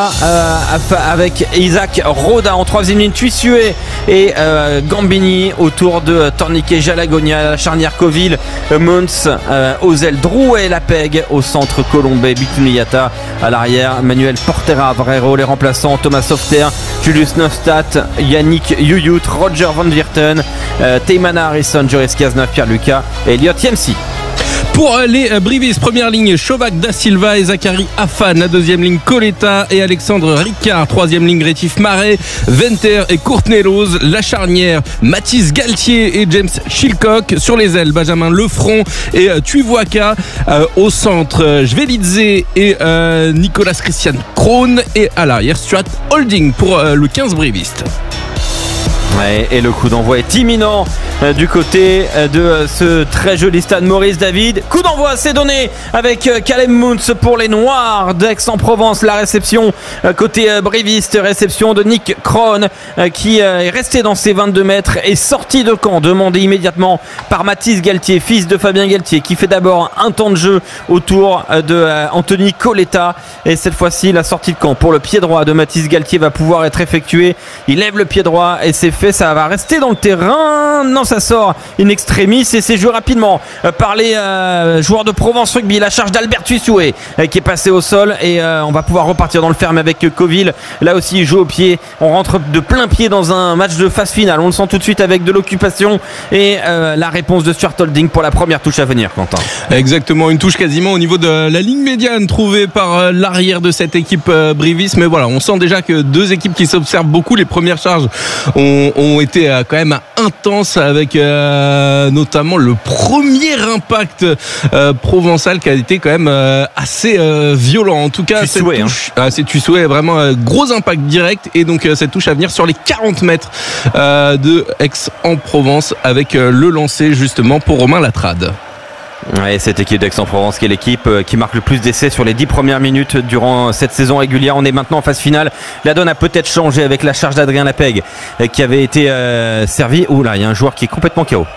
S2: avec Isaac Roda en troisième ligne, Tuissué et Gambini autour de Torniquet, Jalagonia, la charnière Coville, Mons, Ozel, Drouet, Lapeg au centre, Colombet, Bituliata à l'arrière, Manuel Portera, Varero, les remplaçants Thomas Softer, Julius Neufstadt, Yannick Yuyut, Roger Van Virten, Teimana Harrison, Joris Cazeneuve, Pierre Lucas et Elliot Yemsi.
S5: Pour les Brivistes, première ligne, Chovac da Silva et Zachary Afan. La deuxième ligne, Coletta et Alexandre Ricard. Troisième ligne, Rétif Marais, Venter et Courtenay Lose. La charnière, Mathis Galtier et James Chilcock. Sur les ailes, Benjamin Lefranc et Tuivoaka. Au centre, Jvelidze et Nicolas Christian Krohn. Et à l'arrière, Stuart Holding pour le 15 Briviste.
S2: Ouais, et le coup d'envoi est imminent du côté de ce très joli stade Maurice David. Coup d'envoi, c'est donné avec Caleb Mounce pour les Noirs d'Aix-en-Provence. La réception côté briviste, réception de Nick Krohn qui est resté dans ses 22 mètres et sorti de camp, demandé immédiatement par Mathis Galtier, fils de Fabien Galtier, qui fait d'abord un temps de jeu autour de Anthony Coletta. Et cette fois-ci, la sortie de camp pour le pied droit de Mathis Galtier va pouvoir être effectuée. Il lève le pied droit et c'est fait. Ça va rester dans le terrain. Non, ça sort in extremis et c'est joué rapidement par les joueurs de Provence Rugby. La charge d'Albert Tuissué qui est passé au sol et on va pouvoir repartir dans le ferme avec Coville. Là aussi, il joue au pied. On rentre de plein pied dans un match de phase finale. On le sent tout de suite avec de l'occupation et la réponse de Stuart Holding pour la première touche à venir, Quentin.
S5: Exactement, une touche quasiment au niveau de la ligne médiane trouvée par l'arrière de cette équipe Brivis. Mais voilà, on sent déjà que deux équipes qui s'observent beaucoup. Les premières charges ont été quand même intenses avec notamment le premier impact provençal qui a été quand même assez violent. En tout cas,
S2: Tuissué,
S5: cette touche, c'est Tuissué, vraiment gros impact direct. Et donc cette touche à venir sur les 40 mètres de Aix-en-Provence avec le lancer justement pour Romain Latrade.
S2: Ouais, cette équipe d'Aix-en-Provence qui est l'équipe qui marque le plus d'essais sur les 10 premières minutes durant cette saison régulière. On est maintenant en phase finale. La donne a peut-être changé avec la charge d'Adrien Lapeg qui avait été servi. Oula, il y a un joueur qui est complètement KO.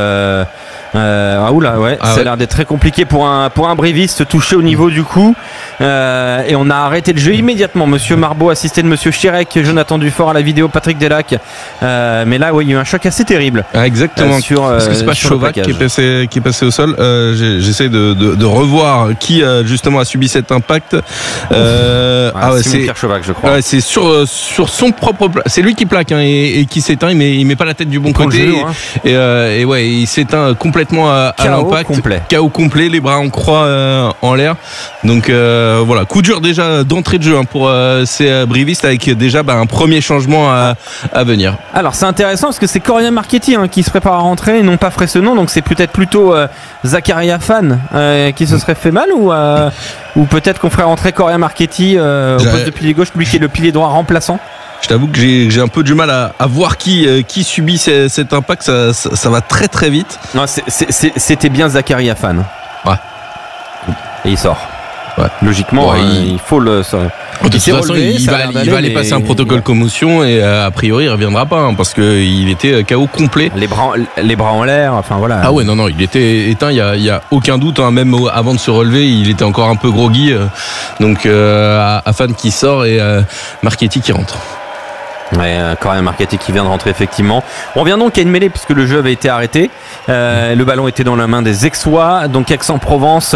S2: Ça a l'air d'être très compliqué pour un briviste touché au niveau du cou. Et on a arrêté le jeu immédiatement. Monsieur Marbeau, assisté de Monsieur Chirec, Jonathan Dufort à la vidéo, Patrick Delac. Mais là, oui, il y a eu un choc assez terrible.
S5: Exactement. Parce que c'est pas Chovac qui est passé au sol. J'essaie de revoir qui justement a subi cet impact.
S2: C'est Pierre Chovac, je crois.
S5: Ouais, c'est sur son propre plat. C'est lui qui plaque et qui s'éteint. Il met pas la tête du bon côté. Et ouais, il s'éteint complètement à l'impact. KO complet, les bras en croix en l'air. Donc voilà, coup dur déjà d'entrée de jeu pour ces brivistes avec déjà un premier changement à venir.
S2: Alors c'est intéressant parce que c'est Coria Marchetti qui se prépare à rentrer et non pas Fressonneau, donc c'est peut-être plutôt Zachary Afan qui se serait fait mal ou peut-être qu'on ferait rentrer Coria Marchetti au poste de pilier gauche, lui qui est le pilier droit remplaçant.
S5: Je t'avoue que j'ai un peu du mal à voir qui subit cet impact. Ça va très très vite.
S2: Non, c'était bien Zachary Afan.
S5: Ouais.
S2: Et il sort. Logiquement, il faut le.
S5: De toute façon, il va aller passer un protocole commotion et a priori il reviendra pas parce qu'il était KO complet.
S2: Les bras en l'air, enfin voilà.
S5: Ah ouais, non, il était éteint, il y a aucun doute, hein, même avant de se relever, il était encore un peu groggy. Donc Afan qui sort et Marchetti qui rentre.
S2: Ouais, quand même Marchetti qui vient de rentrer effectivement. On revient donc à une mêlée puisque le jeu avait été arrêté. Le ballon était dans la main des Aixois. Donc Aix-en-Provence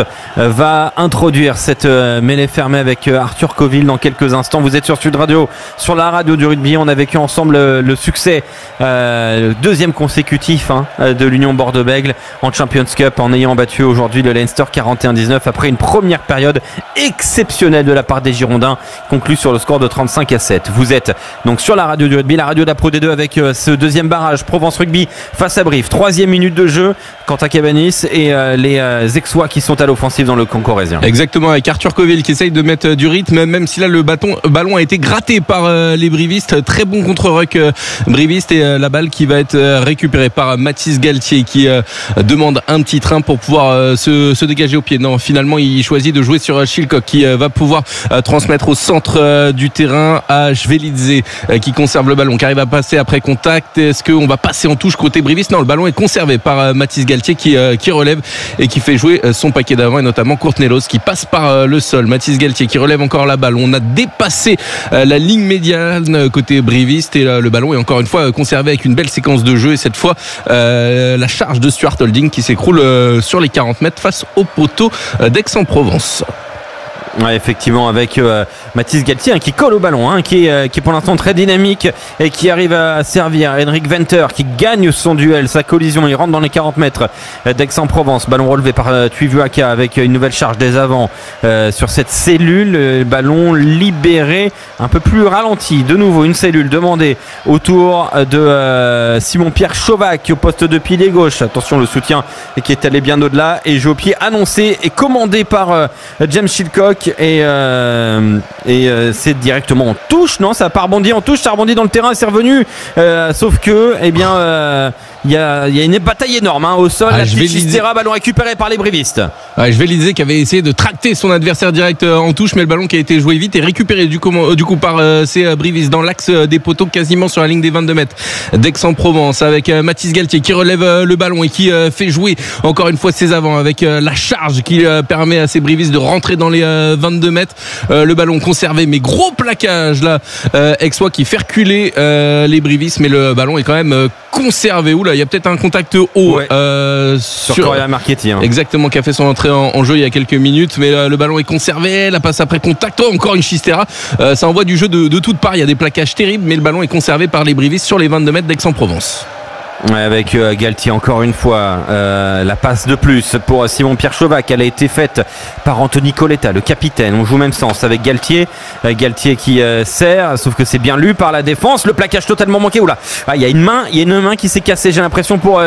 S2: va introduire cette mêlée fermée avec Arthur Coville dans quelques instants. Vous êtes sur Sud Radio, sur la radio du rugby. On a vécu ensemble le succès deuxième consécutif de l'Union Bordeaux-Bègles en Champions Cup en ayant battu aujourd'hui le Leinster 41-19 après une première période exceptionnelle de la part des Girondins conclue sur le score de 35-7. Vous êtes donc sur la radio du rugby, la radio de la Pro D2 avec ce deuxième barrage Provence Rugby face à Brive. 3e minute de jeu, Quentin Cabanis et les Aixois qui sont à l'offensive dans le camp corrézien.
S5: Exactement, avec Arthur Coville qui essaye de mettre du rythme, même si là le ballon a été gratté par les brivistes. Très bon contre-ruck briviste et la balle qui va être récupérée par Mathis Galtier qui demande un petit train pour pouvoir se dégager au pied. Non, finalement il choisit de jouer sur Chilcock qui va pouvoir transmettre au centre du terrain à Jvelidze qui conserve le ballon, qui arrive à passer après contact. Est-ce qu'on va passer en touche côté briviste? Non, le ballon est conservé par Mathis Galtier qui relève et qui fait jouer son paquet d'avant et notamment Courtnelos qui passe par le sol. Mathis Galtier qui relève encore la balle. On a dépassé la ligne médiane côté briviste et le ballon est encore une fois conservé avec une belle séquence de jeu et cette fois la charge de Stuart Holding qui s'écroule sur les 40 mètres face au poteau d'Aix-en-Provence.
S2: Ouais, effectivement, avec Mathis Galtier qui colle au ballon, qui est pour l'instant très dynamique et qui arrive à servir. Henrik Venter qui gagne son duel, sa collision, il rentre dans les 40 mètres d'Aix-en-Provence. Ballon relevé par Tuivuaka avec une nouvelle charge des avants sur cette cellule. Ballon libéré, un peu plus ralenti. De nouveau, une cellule demandée autour de Simon-Pierre Chauvac au poste de pilier gauche. Attention, le soutien qui est allé bien au-delà et jeu au pied annoncé et commandé par James Chilcock. Et c'est directement en touche, non, ça n'a pas rebondi en touche, ça a rebondi dans le terrain et c'est revenu, sauf que il y a une bataille énorme au sol. La petite Chistera, ballon récupéré par les brivistes.
S5: Jvelidze qui avait essayé de tracter son adversaire direct en touche, mais le ballon qui a été joué vite et récupéré du coup par ces brivistes dans l'axe des poteaux, quasiment sur la ligne des 22 mètres d'Aix-en-Provence, avec Mathis Galtier qui relève le ballon et qui fait jouer encore une fois ses avants avec la charge qui permet à ces brivistes de rentrer dans les 22 mètres. Le ballon conservé, mais gros plaquage là, Aixois qui fait reculer les brivistes, mais le ballon est quand même conservé. Oula, il y a peut-être un contact haut
S2: sur Coria Marchetti.
S5: Exactement, qui a fait son entrée en jeu il y a quelques minutes, mais le ballon est conservé. La passe après contact, encore une Chistera. Ça envoie du jeu de toutes parts. Il y a des plaquages terribles, mais le ballon est conservé par les brivistes sur les 22 mètres d'Aix-en-Provence.
S2: Avec Galtier encore une fois, la passe de plus pour Simon-Pierre Chauvac. Elle a été faite par Anthony Coletta, le capitaine. On joue même sens avec Galtier qui sert, sauf que c'est bien lu par la défense. Le plaquage totalement manqué. Oula, il y a une main qui s'est cassée. J'ai l'impression pour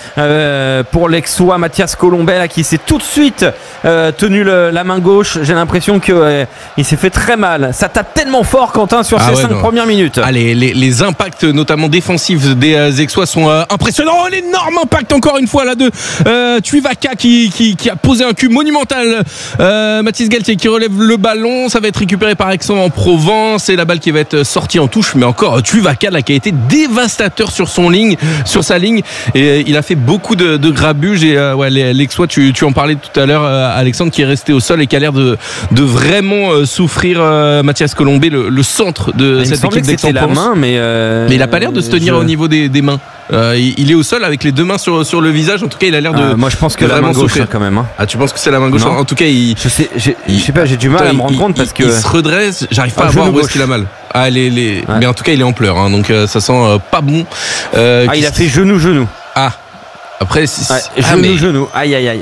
S2: l'Aixois Mathias Colombet là, qui s'est tout de suite tenu la main gauche. J'ai l'impression que il s'est fait très mal. Ça tape tellement fort, Quentin, sur ces 5 premières minutes.
S5: Les impacts notamment défensifs des Aixois sont impressionnant, l'énorme impact encore une fois là de Tuivuaka qui a posé un cul monumental. Mathis Galtier qui relève le ballon, ça va être récupéré par Aix-en-Provence et la balle qui va être sortie en touche, mais encore Tuivuaka là qui a été dévastateur sur sa ligne et il a fait beaucoup de grabuges et l'Aixois, tu en parlais tout à l'heure, Alexandre, qui est resté au sol et qui a l'air de vraiment souffrir. Mathias Colombet, le centre de cette équipe d'Aix-en-Provence, mais il a pas l'air de se tenir au niveau des mains. Il est au sol avec les deux mains sur le visage. En tout cas, il a l'air de.
S2: Moi, je pense que la main gauche quand même.
S5: Ah, tu penses que c'est la main gauche? En tout cas,
S2: je sais pas. J'ai du mal à me rendre compte parce que
S5: il se redresse. J'arrive pas à voir où est-ce qu'il a mal. Mais en tout cas, il est en pleurs. Donc ça sent pas bon.
S2: Il a fait genou.
S5: Ah. Après.
S2: Genou. Aïe.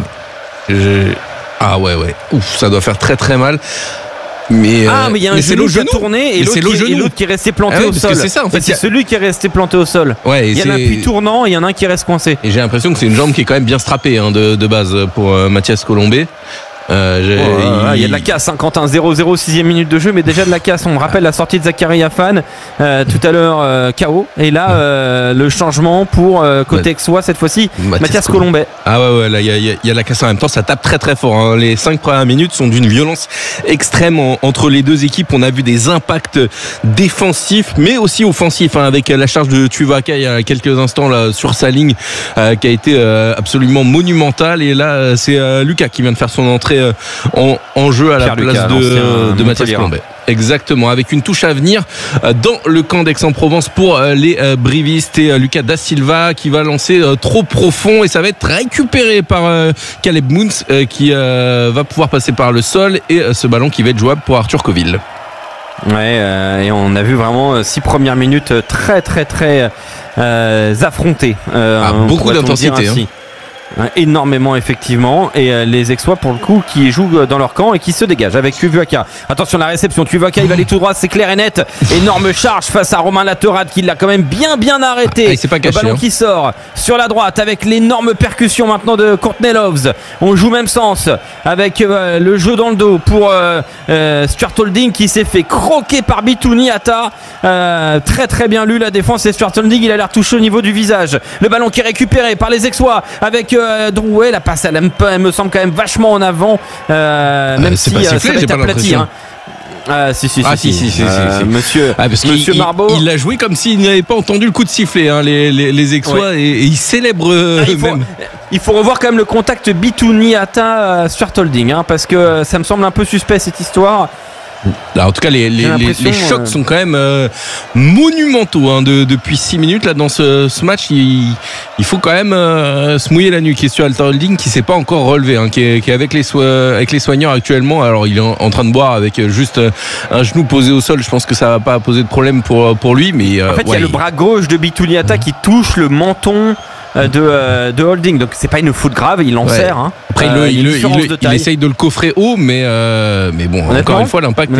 S5: Ah ouais. Ouf, ça doit faire très très mal. Mais
S2: il y a un genou qui a tourné et l'autre qui est resté planté au sol.
S5: C'est ça, en fait.
S2: C'est celui qui est resté planté au sol.
S5: Ouais,
S2: il y en a un puis tournant et il y en a un qui reste coincé.
S5: Et j'ai l'impression que c'est une jambe qui est quand même bien strappée de base pour Mathias Colombet.
S2: Il y a de la casse, hein, Quentin. 0-0, 6e minute de jeu, mais déjà de la casse. On me rappelle la sortie de Zachary Afan tout à l'heure, KO. Et là, le changement pour côté Aixois, cette fois-ci, Mathias Colombet.
S5: Ah ouais, là, il y a de la casse en même temps. Ça tape très très fort, hein. Les 5 premières minutes sont d'une violence extrême entre les deux équipes. On a vu des impacts défensifs, mais aussi offensifs, hein, avec la charge de Tuivasa il y a quelques instants là, sur sa ligne, qui a été absolument monumentale. Et là, c'est Lucas qui vient de faire son entrée en jeu à la place de Mathias Colombet. Exactement, avec une touche à venir dans le camp d'Aix-en-Provence pour les brivistes, et Lucas Da Silva qui va lancer trop profond, et ça va être récupéré par Caleb Moons qui va pouvoir passer par le sol, et ce ballon qui va être jouable pour Arthur Coville.
S2: Ouais, et on a vu vraiment 6 premières minutes très très très affrontées.
S5: Beaucoup d'intensité.
S2: Énormément, effectivement, et les Aixois pour le coup qui jouent dans leur camp et qui se dégagent avec Tuivasa. Attention, la réception, Tuivasa il va aller tout droit, c'est clair et net. Énorme charge face à Romain Laterade qui l'a quand même bien arrêté.
S5: Il s'est pas caché,
S2: le ballon qui sort sur la droite avec l'énorme percussion maintenant de Courtney Loves. On joue même sens avec le jeu dans le dos pour Stuart Holding qui s'est fait croquer par Bitouni Ata. Très très bien lu la défense, et Stuart Holding il a l'air touché au niveau du visage. Le ballon qui est récupéré par les Aixois avec Drouet, la passe elle me semble quand même vachement en avant, même si ça va être aplati. Si. Monsieur
S5: Marbeau, il l'a joué comme s'il n'avait pas entendu le coup de sifflet, hein, les Aixois, et il célèbre.
S2: Il faut revoir quand même le contact Bitouni Ata Stuart Holding, hein, parce que ça me semble un peu suspect cette histoire.
S5: Là, en tout cas, les chocs sont quand même monumentaux, hein, depuis 6 minutes là dans ce match. Il faut quand même se mouiller la nuque. Question Alter Holding qui s'est pas encore relevé, hein, qui est avec les soigneurs actuellement. Alors il est en train de boire avec juste un genou posé au sol. Je pense que ça va pas poser de problème pour lui, mais
S2: en fait il y a le bras gauche de Bitouni Ata qui touche le menton de Holding, donc c'est pas une faute grave, il en sert, hein.
S5: Après il essaye de le coffrer haut, mais bon, encore une fois l'impact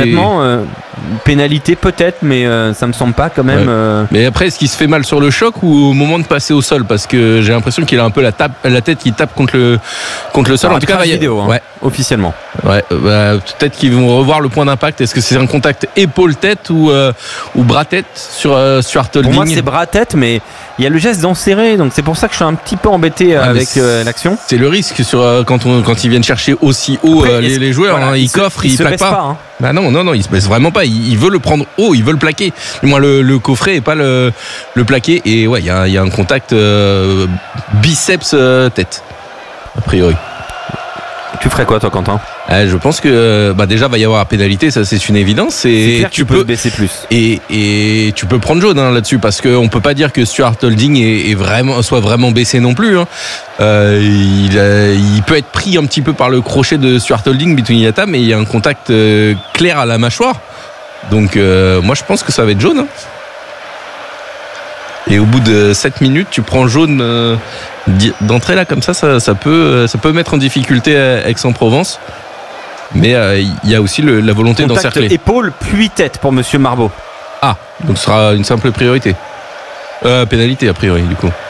S2: pénalité peut-être, mais ça me semble pas quand même.
S5: Mais après, est-ce qu'il se fait mal sur le choc ou au moment de passer au sol, parce que j'ai l'impression qu'il a un peu la tête qui tape contre le sol.
S2: En tout cas, vidéo, hein, officiellement.
S5: Peut-être qu'ils vont revoir le point d'impact. Est-ce que c'est un contact épaule-tête ou bras-tête sur Stuart Holding?
S2: Pour moi, c'est bras-tête, mais il y a le geste d'enserrer, donc c'est pour ça que je suis un petit peu embêté avec l'action.
S5: C'est le risque quand ils viennent chercher aussi haut les joueurs, voilà, hein, ils coffrent, ils plaquent pas.
S2: Hein.
S5: Bah non, il se baisse vraiment pas. Il veut le prendre haut, il veut le plaquer. Du moins le coffrer et pas le plaquer. Et ouais, il y a un contact biceps tête a priori.
S2: Tu ferais quoi toi, Quentin?
S5: Je pense que déjà va y avoir pénalité, ça c'est une évidence, et
S2: tu peux baisser plus.
S5: Et tu peux prendre jaune, hein, là-dessus, parce qu'on peut pas dire que Stuart Holding soit vraiment baissé non plus, hein. Il peut être pris un petit peu par le crochet de Stuart Holding, Bitouni Ata, mais il y a un contact clair à la mâchoire. Donc moi je pense que ça va être jaune, hein. Et au bout de 7 minutes, tu prends jaune d'entrée là, comme ça peut mettre en difficulté Aix-en-Provence. Mais il y a aussi la volonté d'encercler.
S2: Contact épaule puis tête pour Monsieur Marbeau.
S5: Ah, donc ce sera une simple priorité. Pénalité a priori du coup.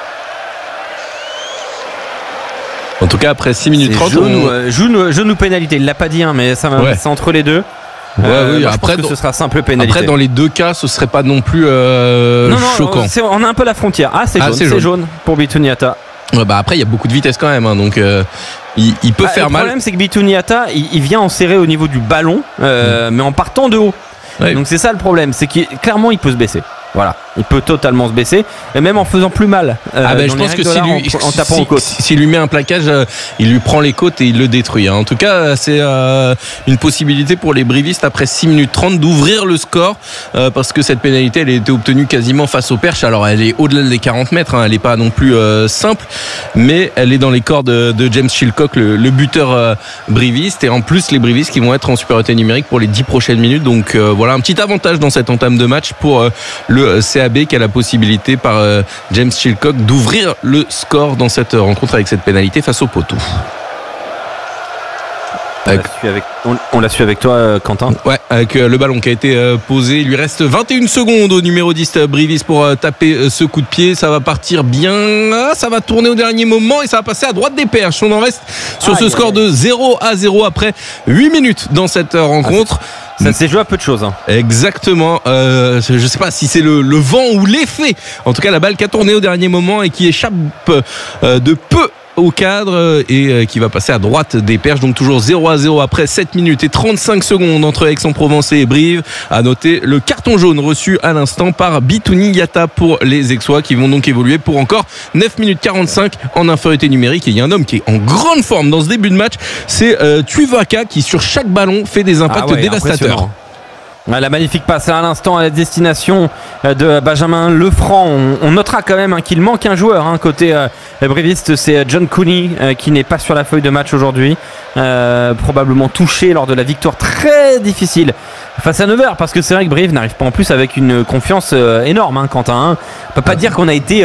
S5: En tout cas, après 6 minutes 30.
S2: Jaune ou pénalité, il l'a pas dit, hein, mais c'est entre les deux.
S5: Oui,
S2: après, je pense que ce sera simple pénalité.
S5: Après, dans les deux cas, ce serait pas non plus choquant.
S2: On a un peu la frontière. C'est jaune pour Bitouni Ata.
S5: Après, il y a beaucoup de vitesse quand même, hein, donc il peut faire mal.
S2: Le problème, c'est que Bitouni Ata, il vient en serrer au niveau du ballon, mais en partant de haut. Ouais. Donc c'est ça le problème, c'est qu'il clairement il peut se baisser. Voilà, il peut totalement se baisser, et même en faisant plus mal.
S5: Je pense que en tapant aux côtes. S'il lui met un plaquage, il lui prend les côtes et il le détruit. En tout cas, c'est une possibilité pour les brivistes après 6 minutes 30 d'ouvrir le score, parce que cette pénalité, elle a été obtenue quasiment face au perche. Alors elle est au-delà des 40 mètres, hein, elle n'est pas non plus simple, mais elle est dans les corps de James Chilcock, le buteur briviste. Et en plus, les brivistes qui vont être en supériorité numérique pour les 10 prochaines minutes. Donc voilà un petit avantage dans cette entame de match pour le CAB, qui a la possibilité par James Chilcock d'ouvrir le score dans cette rencontre avec cette pénalité face au poteau.
S2: On l'a su avec toi, Quentin.
S5: Ouais, avec le ballon qui a été posé. Il lui reste 21 secondes au numéro 10 Brivis pour taper ce coup de pied. Ça va partir bien. Ça va tourner au dernier moment et ça va passer à droite des perches. On en reste sur ce score de 0-0 après 8 minutes dans cette rencontre.
S2: Ça s'est joué à peu de choses.
S5: Exactement. Je sais pas si c'est le vent ou l'effet. En tout cas, la balle qui a tourné au dernier moment et qui échappe de peu au cadre et qui va passer à droite des perches. Donc toujours 0-0 après 7 minutes et 35 secondes entre Aix-en-Provence et Brive. À noter le carton jaune reçu à l'instant par Bitouni Yata pour les Aixois qui vont donc évoluer pour encore 9 minutes 45 en infériorité numérique. Et il y a un homme qui est en grande forme dans ce début de match, c'est Tuivaka qui sur chaque ballon fait des impacts dévastateurs.
S2: La magnifique passe à l'instant à la destination de Benjamin Lefranc. On notera quand même qu'il manque un joueur côté briviste, c'est John Cooney qui n'est pas sur la feuille de match aujourd'hui, probablement touché lors de la victoire très difficile face à Nevers, parce que c'est vrai que Brive n'arrive pas en plus avec une confiance énorme, Quentin. On peut pas dire qu'on a été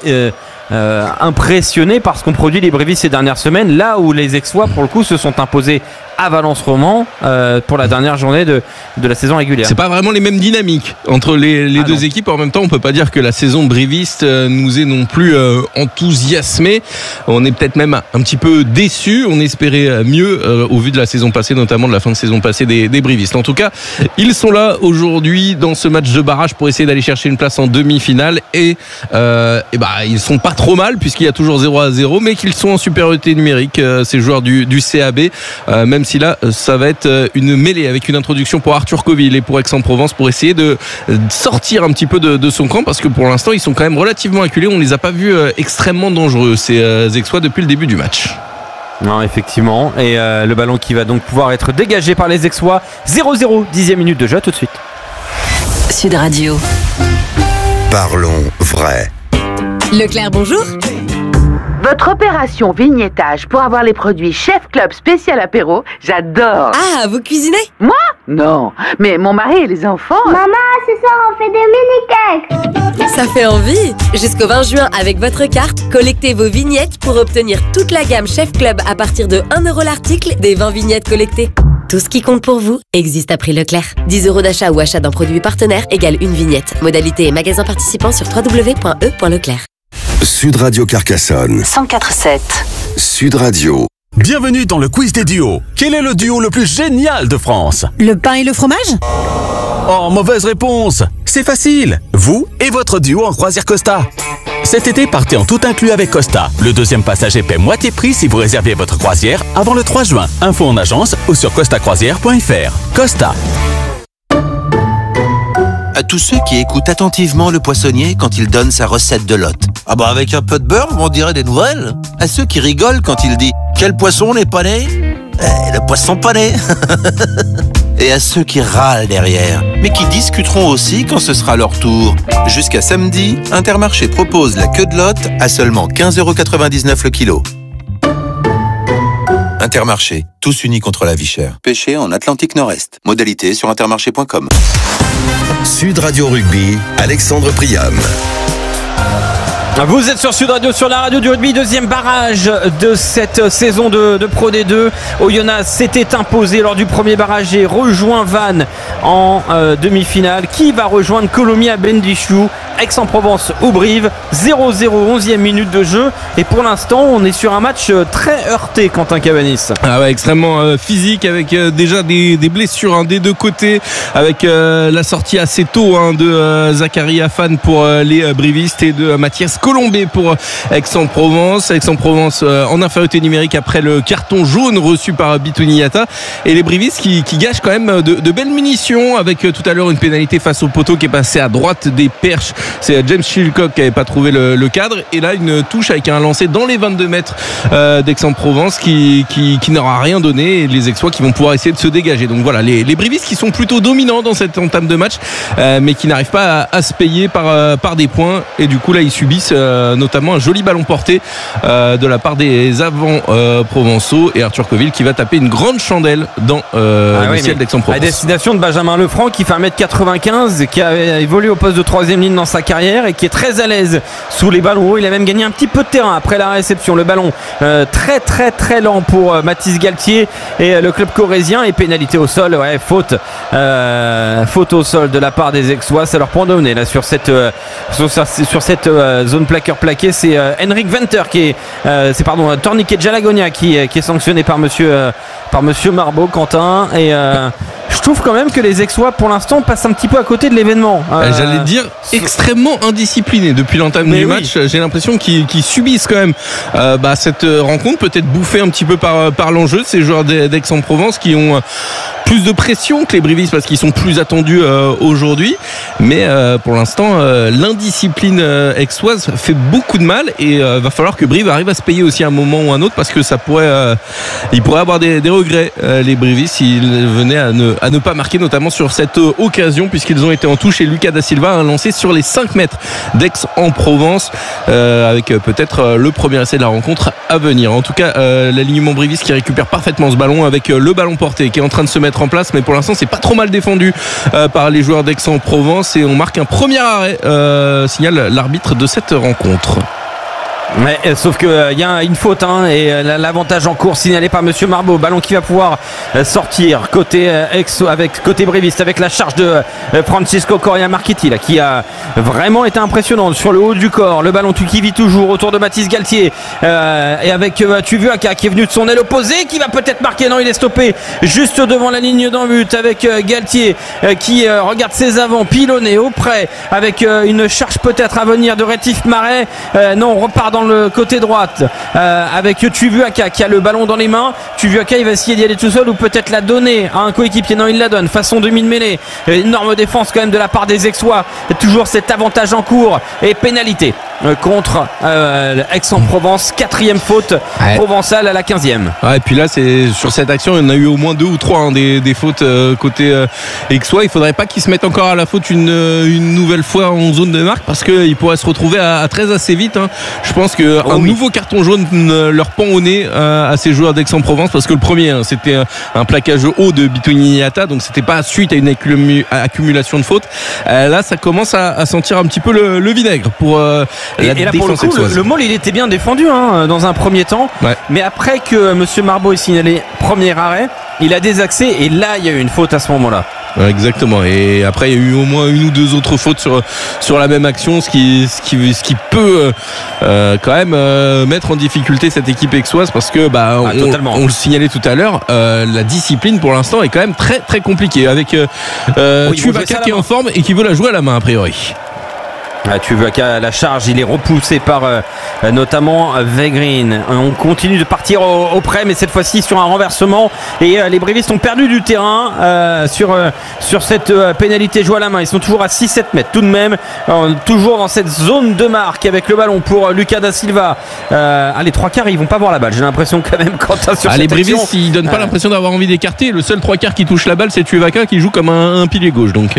S2: impressionné par ce qu'ont produit les Brivistes ces dernières semaines, là où les Aixois pour le coup se sont imposés à Valence-Roman pour la dernière journée de la saison régulière.
S5: C'est pas vraiment les mêmes dynamiques entre les deux équipes. En même temps, on peut pas dire que la saison briviste nous est non plus enthousiasmé. On est peut-être même un petit peu déçus. On espérait mieux au vu de la saison passée, notamment de la fin de saison passée des brivistes. En tout cas, ils sont là aujourd'hui dans ce match de barrage pour essayer d'aller chercher une place en demi-finale et ils sont pas trop mal puisqu'il y a toujours 0-0, mais qu'ils sont en supériorité numérique, ces joueurs du CAB, même si là ça va être une mêlée avec une introduction pour Arthur Coville et pour Aix-en-Provence pour essayer de sortir un petit peu de son camp, parce que pour l'instant ils sont quand même relativement acculés. On les a pas vus extrêmement dangereux ces Aixois depuis le début du match.
S2: Non, effectivement, et le ballon qui va donc pouvoir être dégagé par les Aixois. 0-0, 10e minute de jeu, tout de suite.
S7: Sud Radio.
S6: Parlons vrai.
S7: Leclerc, bonjour.
S15: Votre opération vignettage pour avoir les produits Chef Club spécial apéro, j'adore.
S7: Ah, vous cuisinez?
S15: Moi? Non, mais mon mari et les enfants.
S16: Maman, ce soir on fait des mini-cakes.
S7: Ça fait envie. Jusqu'au 20 juin, avec votre carte, collectez vos vignettes pour obtenir toute la gamme Chef Club à partir de 1 € l'article des 20 vignettes collectées. Tout ce qui compte pour vous existe à prix Leclerc. 10 € d'achat ou achat d'un produit partenaire égale une vignette. Modalité et magasin participant sur www.e.leclerc.
S6: Sud Radio Carcassonne
S7: 104.7.
S6: Sud Radio.
S17: Bienvenue dans le quiz des duos. Quel est le duo le plus génial de France?
S11: Le pain et le fromage?
S17: Oh, mauvaise réponse. C'est facile. Vous et votre duo en croisière Costa. Cet été, partez en tout inclus avec Costa. Le deuxième passager paie moitié prix si vous réservez votre croisière avant le 3 juin. Info en agence ou sur costacroisière.fr. Costa.
S13: À tous ceux qui écoutent attentivement le poissonnier quand il donne sa recette de lotte. Ah bah avec un peu de beurre, on dirait des nouvelles. À ceux qui rigolent quand il dit « Quel poisson n'est pas né ?» Le poisson pané. Et à ceux qui râlent derrière, mais qui discuteront aussi quand ce sera leur tour. Jusqu'à samedi, Intermarché propose la queue de lotte à seulement 15,99 € le kilo. Intermarché, tous unis contre la vie chère. Pêché en Atlantique Nord-Est. Modalité sur intermarché.com.
S6: Sud Radio Rugby, Alexandre Priam.
S2: Vous êtes sur Sud Radio, sur la radio du rugby, deuxième barrage de cette saison de Pro D2. Oyonnax s'était imposé lors du premier barrage et rejoint Vannes en demi-finale. Qui va rejoindre Colomiers à Bendichou, Aix-en-Provence ou Brive? 0-0, 11e minute de jeu. Et pour l'instant, on est sur un match très heurté, Quentin Cabanis.
S5: Ah ouais, extrêmement physique, avec déjà des blessures des deux côtés, avec la sortie assez tôt de Zachary Afan pour les brivistes et de Mathias Colombé pour Aix-en-Provence. Aix-en-Provence en infériorité numérique après le carton jaune reçu par Bitouni Yata, et les brivistes qui gâchent quand même de belles munitions, avec tout à l'heure une pénalité face au poteau qui est passé à droite des perches. C'est James Chilcock qui n'avait pas trouvé le cadre, et là une touche avec un lancer dans les 22 mètres d'Aix-en-Provence qui n'aura rien donné, et les Aixois qui vont pouvoir essayer de se dégager. Donc voilà, les brivistes qui sont plutôt dominants dans cette entame de match, mais qui n'arrivent pas à se payer par des points, et du coup là ils subissent notamment un joli ballon porté de la part des avants provençaux, et Arthur Coville qui va taper une grande chandelle dans le ciel d'Aix-en-Provence.
S2: À destination de Benjamin Lefranc qui fait 1m95, qui a évolué au poste de 3e ligne dans sa sa carrière et qui est très à l'aise sous les ballons hauts. Il a même gagné un petit peu de terrain après la réception. Le ballon très très très lent pour Mathis Galtier et le club corrézien, et pénalité au sol, faute au sol de la part des Aixois. C'est leur point de nez là sur cette zone plaqueur-plaqué. C'est Henrik Venter Torniquet Jalagonia qui est sanctionné par monsieur Marbeau, Quentin, et je trouve quand même que les Aixois pour l'instant passent un petit peu à côté de l'événement.
S5: J'allais dire extrêmement indisciplinés depuis l'entame du match. J'ai l'impression qu'ils subissent quand même cette rencontre, peut-être bouffée un petit peu par l'enjeu. Ces joueurs d'Aix-en-Provence qui ont plus de pression que les Brivistes parce qu'ils sont plus attendus aujourd'hui, mais pour l'instant l'indiscipline aixoise fait beaucoup de mal, et va falloir que Brive arrive à se payer aussi à un moment ou un autre, parce que ça ils pourraient avoir des regrets, les Brivistes, s'ils venaient à ne pas marquer, notamment sur cette occasion, puisqu'ils ont été en touche, et Lucas Da Silva a un lancé sur les 5 mètres d'Aix-en-Provence, avec peut-être le premier essai de la rencontre à venir. En tout cas, l'alignement Briviste qui récupère parfaitement ce ballon, avec le ballon porté qui est en train de se mettre en place, mais pour l'instant c'est pas trop mal défendu par les joueurs d'Aix-en-Provence, et on marque un premier arrêt, signale l'arbitre de cette rencontre.
S2: Mais sauf qu'il y a une faute, et l'avantage en cours signalé par monsieur Marbeau. Ballon qui va pouvoir sortir côté côté Briviste, avec la charge de Francisco Coria Marchetti là, qui a vraiment été impressionnant sur le haut du corps. Le ballon qui vit toujours autour de Mathis Galtier, et avec Tuvuaka qui est venu de son aile opposée, qui va peut-être marquer. Non, il est stoppé juste devant la ligne d'en but, avec Galtier qui regarde ses avants pilonnés auprès, avec une charge peut-être à venir de Rétif Marais. Non, on repart dans le côté droite, avec Tuvuaka qui a le ballon dans les mains. Tuvuaka, il va essayer d'y aller tout seul, ou peut-être la donner à un coéquipier. Non, il la donne façon demi de mêlée. Énorme défense quand même de la part des Aixois. Toujours cet avantage en cours, et pénalité contre Aix-en-Provence. 4e faute provençale à la 15e.
S5: Et puis là, c'est sur cette action, il y en a eu au moins 2 ou 3 des fautes côté Aixois. Il faudrait pas qu'ils se mettent encore à la faute une nouvelle fois en zone de marque, parce qu'ils pourraient se retrouver à 13 assez vite. Je pense qu'un nouveau carton jaune leur pend au nez à ces joueurs d'Aix-en-Provence, parce que le premier, c'était un plaquage haut de Bitouiniata, donc c'était pas suite à une accumulation de fautes. Là, ça commence à sentir un petit peu le vinaigre pour la
S2: défense. Et là, pour le coup, le Maule, il était bien défendu dans un premier temps, mais après que monsieur Marbeau ait signalé premier arrêt, il a désaxé, et là, il y a eu une faute à ce moment-là.
S5: Exactement, et après il y a eu au moins 1 ou 2 autres fautes sur la même action, ce qui peut quand même mettre en difficulté cette équipe aixoise, parce que on le signalait tout à l'heure, la discipline pour l'instant est quand même très très compliquée, avec Tuvuaka qui est en forme et qui veut la jouer à la main a priori.
S2: Tuvuaka à la charge, il est repoussé par notamment Vegrin. On continue de partir auprès, mais cette fois-ci sur un renversement, et les Brivistes ont perdu du terrain sur cette pénalité jouée à la main. Ils sont toujours à 6-7 mètres tout de même, toujours dans cette zone de marque, avec le ballon pour Lucas Da Silva. Les 3/4 ils vont pas voir la balle, j'ai l'impression quand même, quand sur cette
S5: les Brivistes ils donnent pas l'impression d'avoir envie d'écarter. Le seul 3/4 qui touche la balle, c'est Tuvuaka, qui joue comme un pilier gauche, donc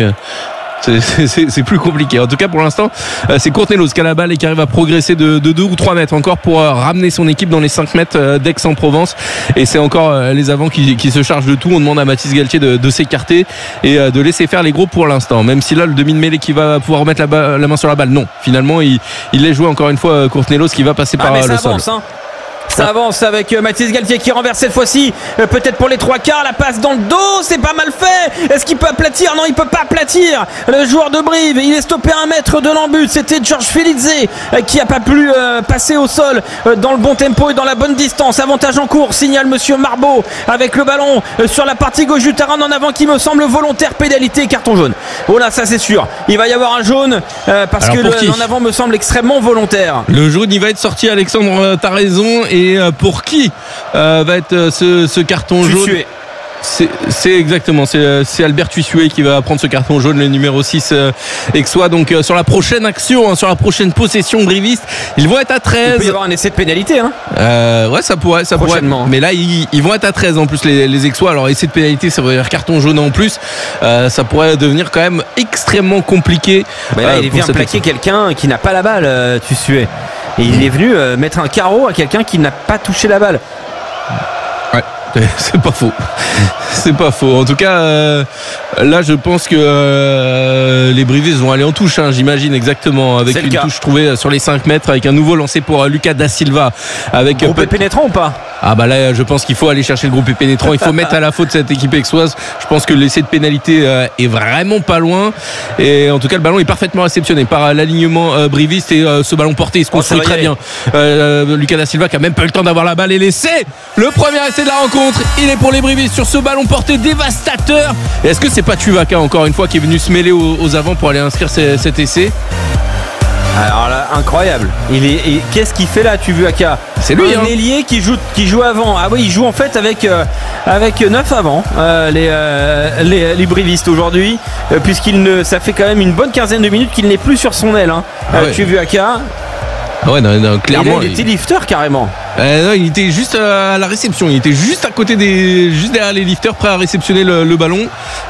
S5: c'est plus compliqué. En tout cas, pour l'instant, c'est Courtenelos qui a la balle et qui arrive à progresser de 2 ou 3 mètres encore pour ramener son équipe dans les 5 mètres d'Aix-en-Provence. Et c'est encore les avants qui se chargent de tout. On demande à Mathis Galtier de s'écarter et de laisser faire les gros pour l'instant. Même si là, le demi de mêlée qui va pouvoir remettre la main sur la balle, non. Finalement, il laisse jouer encore une fois Courtenelos, qui va passer par le sol.
S2: Ça avance avec Mathis Galtier qui renverse cette fois-ci, peut-être pour les 3/4, la passe dans le dos, c'est pas mal fait. Est-ce qu'il peut aplatir? Non, il peut pas aplatir. Le joueur de Brive, il est stoppé à 1 mètre de l'embut. C'était Georges Félizé qui a pas pu passer au sol dans le bon tempo et dans la bonne distance. Avantage en cours, signale monsieur Marbeau, avec le ballon sur la partie gauche du terrain en avant, qui me semble volontaire. Pénalité, carton jaune. Oh là, ça c'est sûr, il va y avoir un jaune, parce que l'en avant me semble extrêmement volontaire.
S5: Le jaune, il va être sorti, Alexandre, t'as raison. Et pour qui va être ce carton jaune? C'est exactement, c'est Albert Tuissué qui va prendre ce carton jaune, le numéro 6 aixois. Donc sur la prochaine action, sur la prochaine possession briviste, ils vont être à 13.
S2: Il peut y avoir un essai de pénalité,
S5: ça pourrait. Mais là ils vont être à 13 en plus, les aixois. Alors essai de pénalité, ça veut dire carton jaune en plus. Ça pourrait devenir quand même extrêmement compliqué.
S2: Là il vient plaquer quelqu'un qui n'a pas la balle, Tuissué. Et il est venu mettre un carreau à quelqu'un qui n'a pas touché la balle.
S5: C'est pas faux. C'est pas faux. En tout cas, là, je pense que les Brivistes vont aller en touche, hein, j'imagine exactement, avec une touche trouvée sur les 5 mètres, avec un nouveau lancé pour Lucas Da Silva. Avec
S2: groupe pénétrant ou pas?
S5: Ah bah là, je pense qu'il faut aller chercher le groupe pénétrant. Il faut mettre à la faute cette équipe aixoise. Je pense que l'essai de pénalité est vraiment pas loin. Et en tout cas, le ballon est parfaitement réceptionné par l'alignement briviste et ce ballon porté, il se construit très bien. Lucas Da Silva qui a même pas eu le temps d'avoir la balle et l'essai. Le premier essai de la rencontre, il est pour les brivistes sur ce ballon porté dévastateur. Et est-ce que c'est pas Tuvaka encore une fois qui est venu se mêler aux avants pour aller inscrire cet essai?
S2: Alors là, incroyable. Qu'est-ce qu'il fait là, Tuvaka?
S5: C'est lui,
S2: un ailier qui joue avant. Ah oui, il joue en fait avec 9 avant les brivistes aujourd'hui, ça fait quand même une bonne quinzaine de minutes qu'il n'est plus sur son aile. Tuvaka.
S5: Ah ouais, non, clairement.
S2: Il était lifter carrément.
S5: Non, il était juste à la réception. Il était juste à côté juste derrière les lifters, prêt à réceptionner le ballon.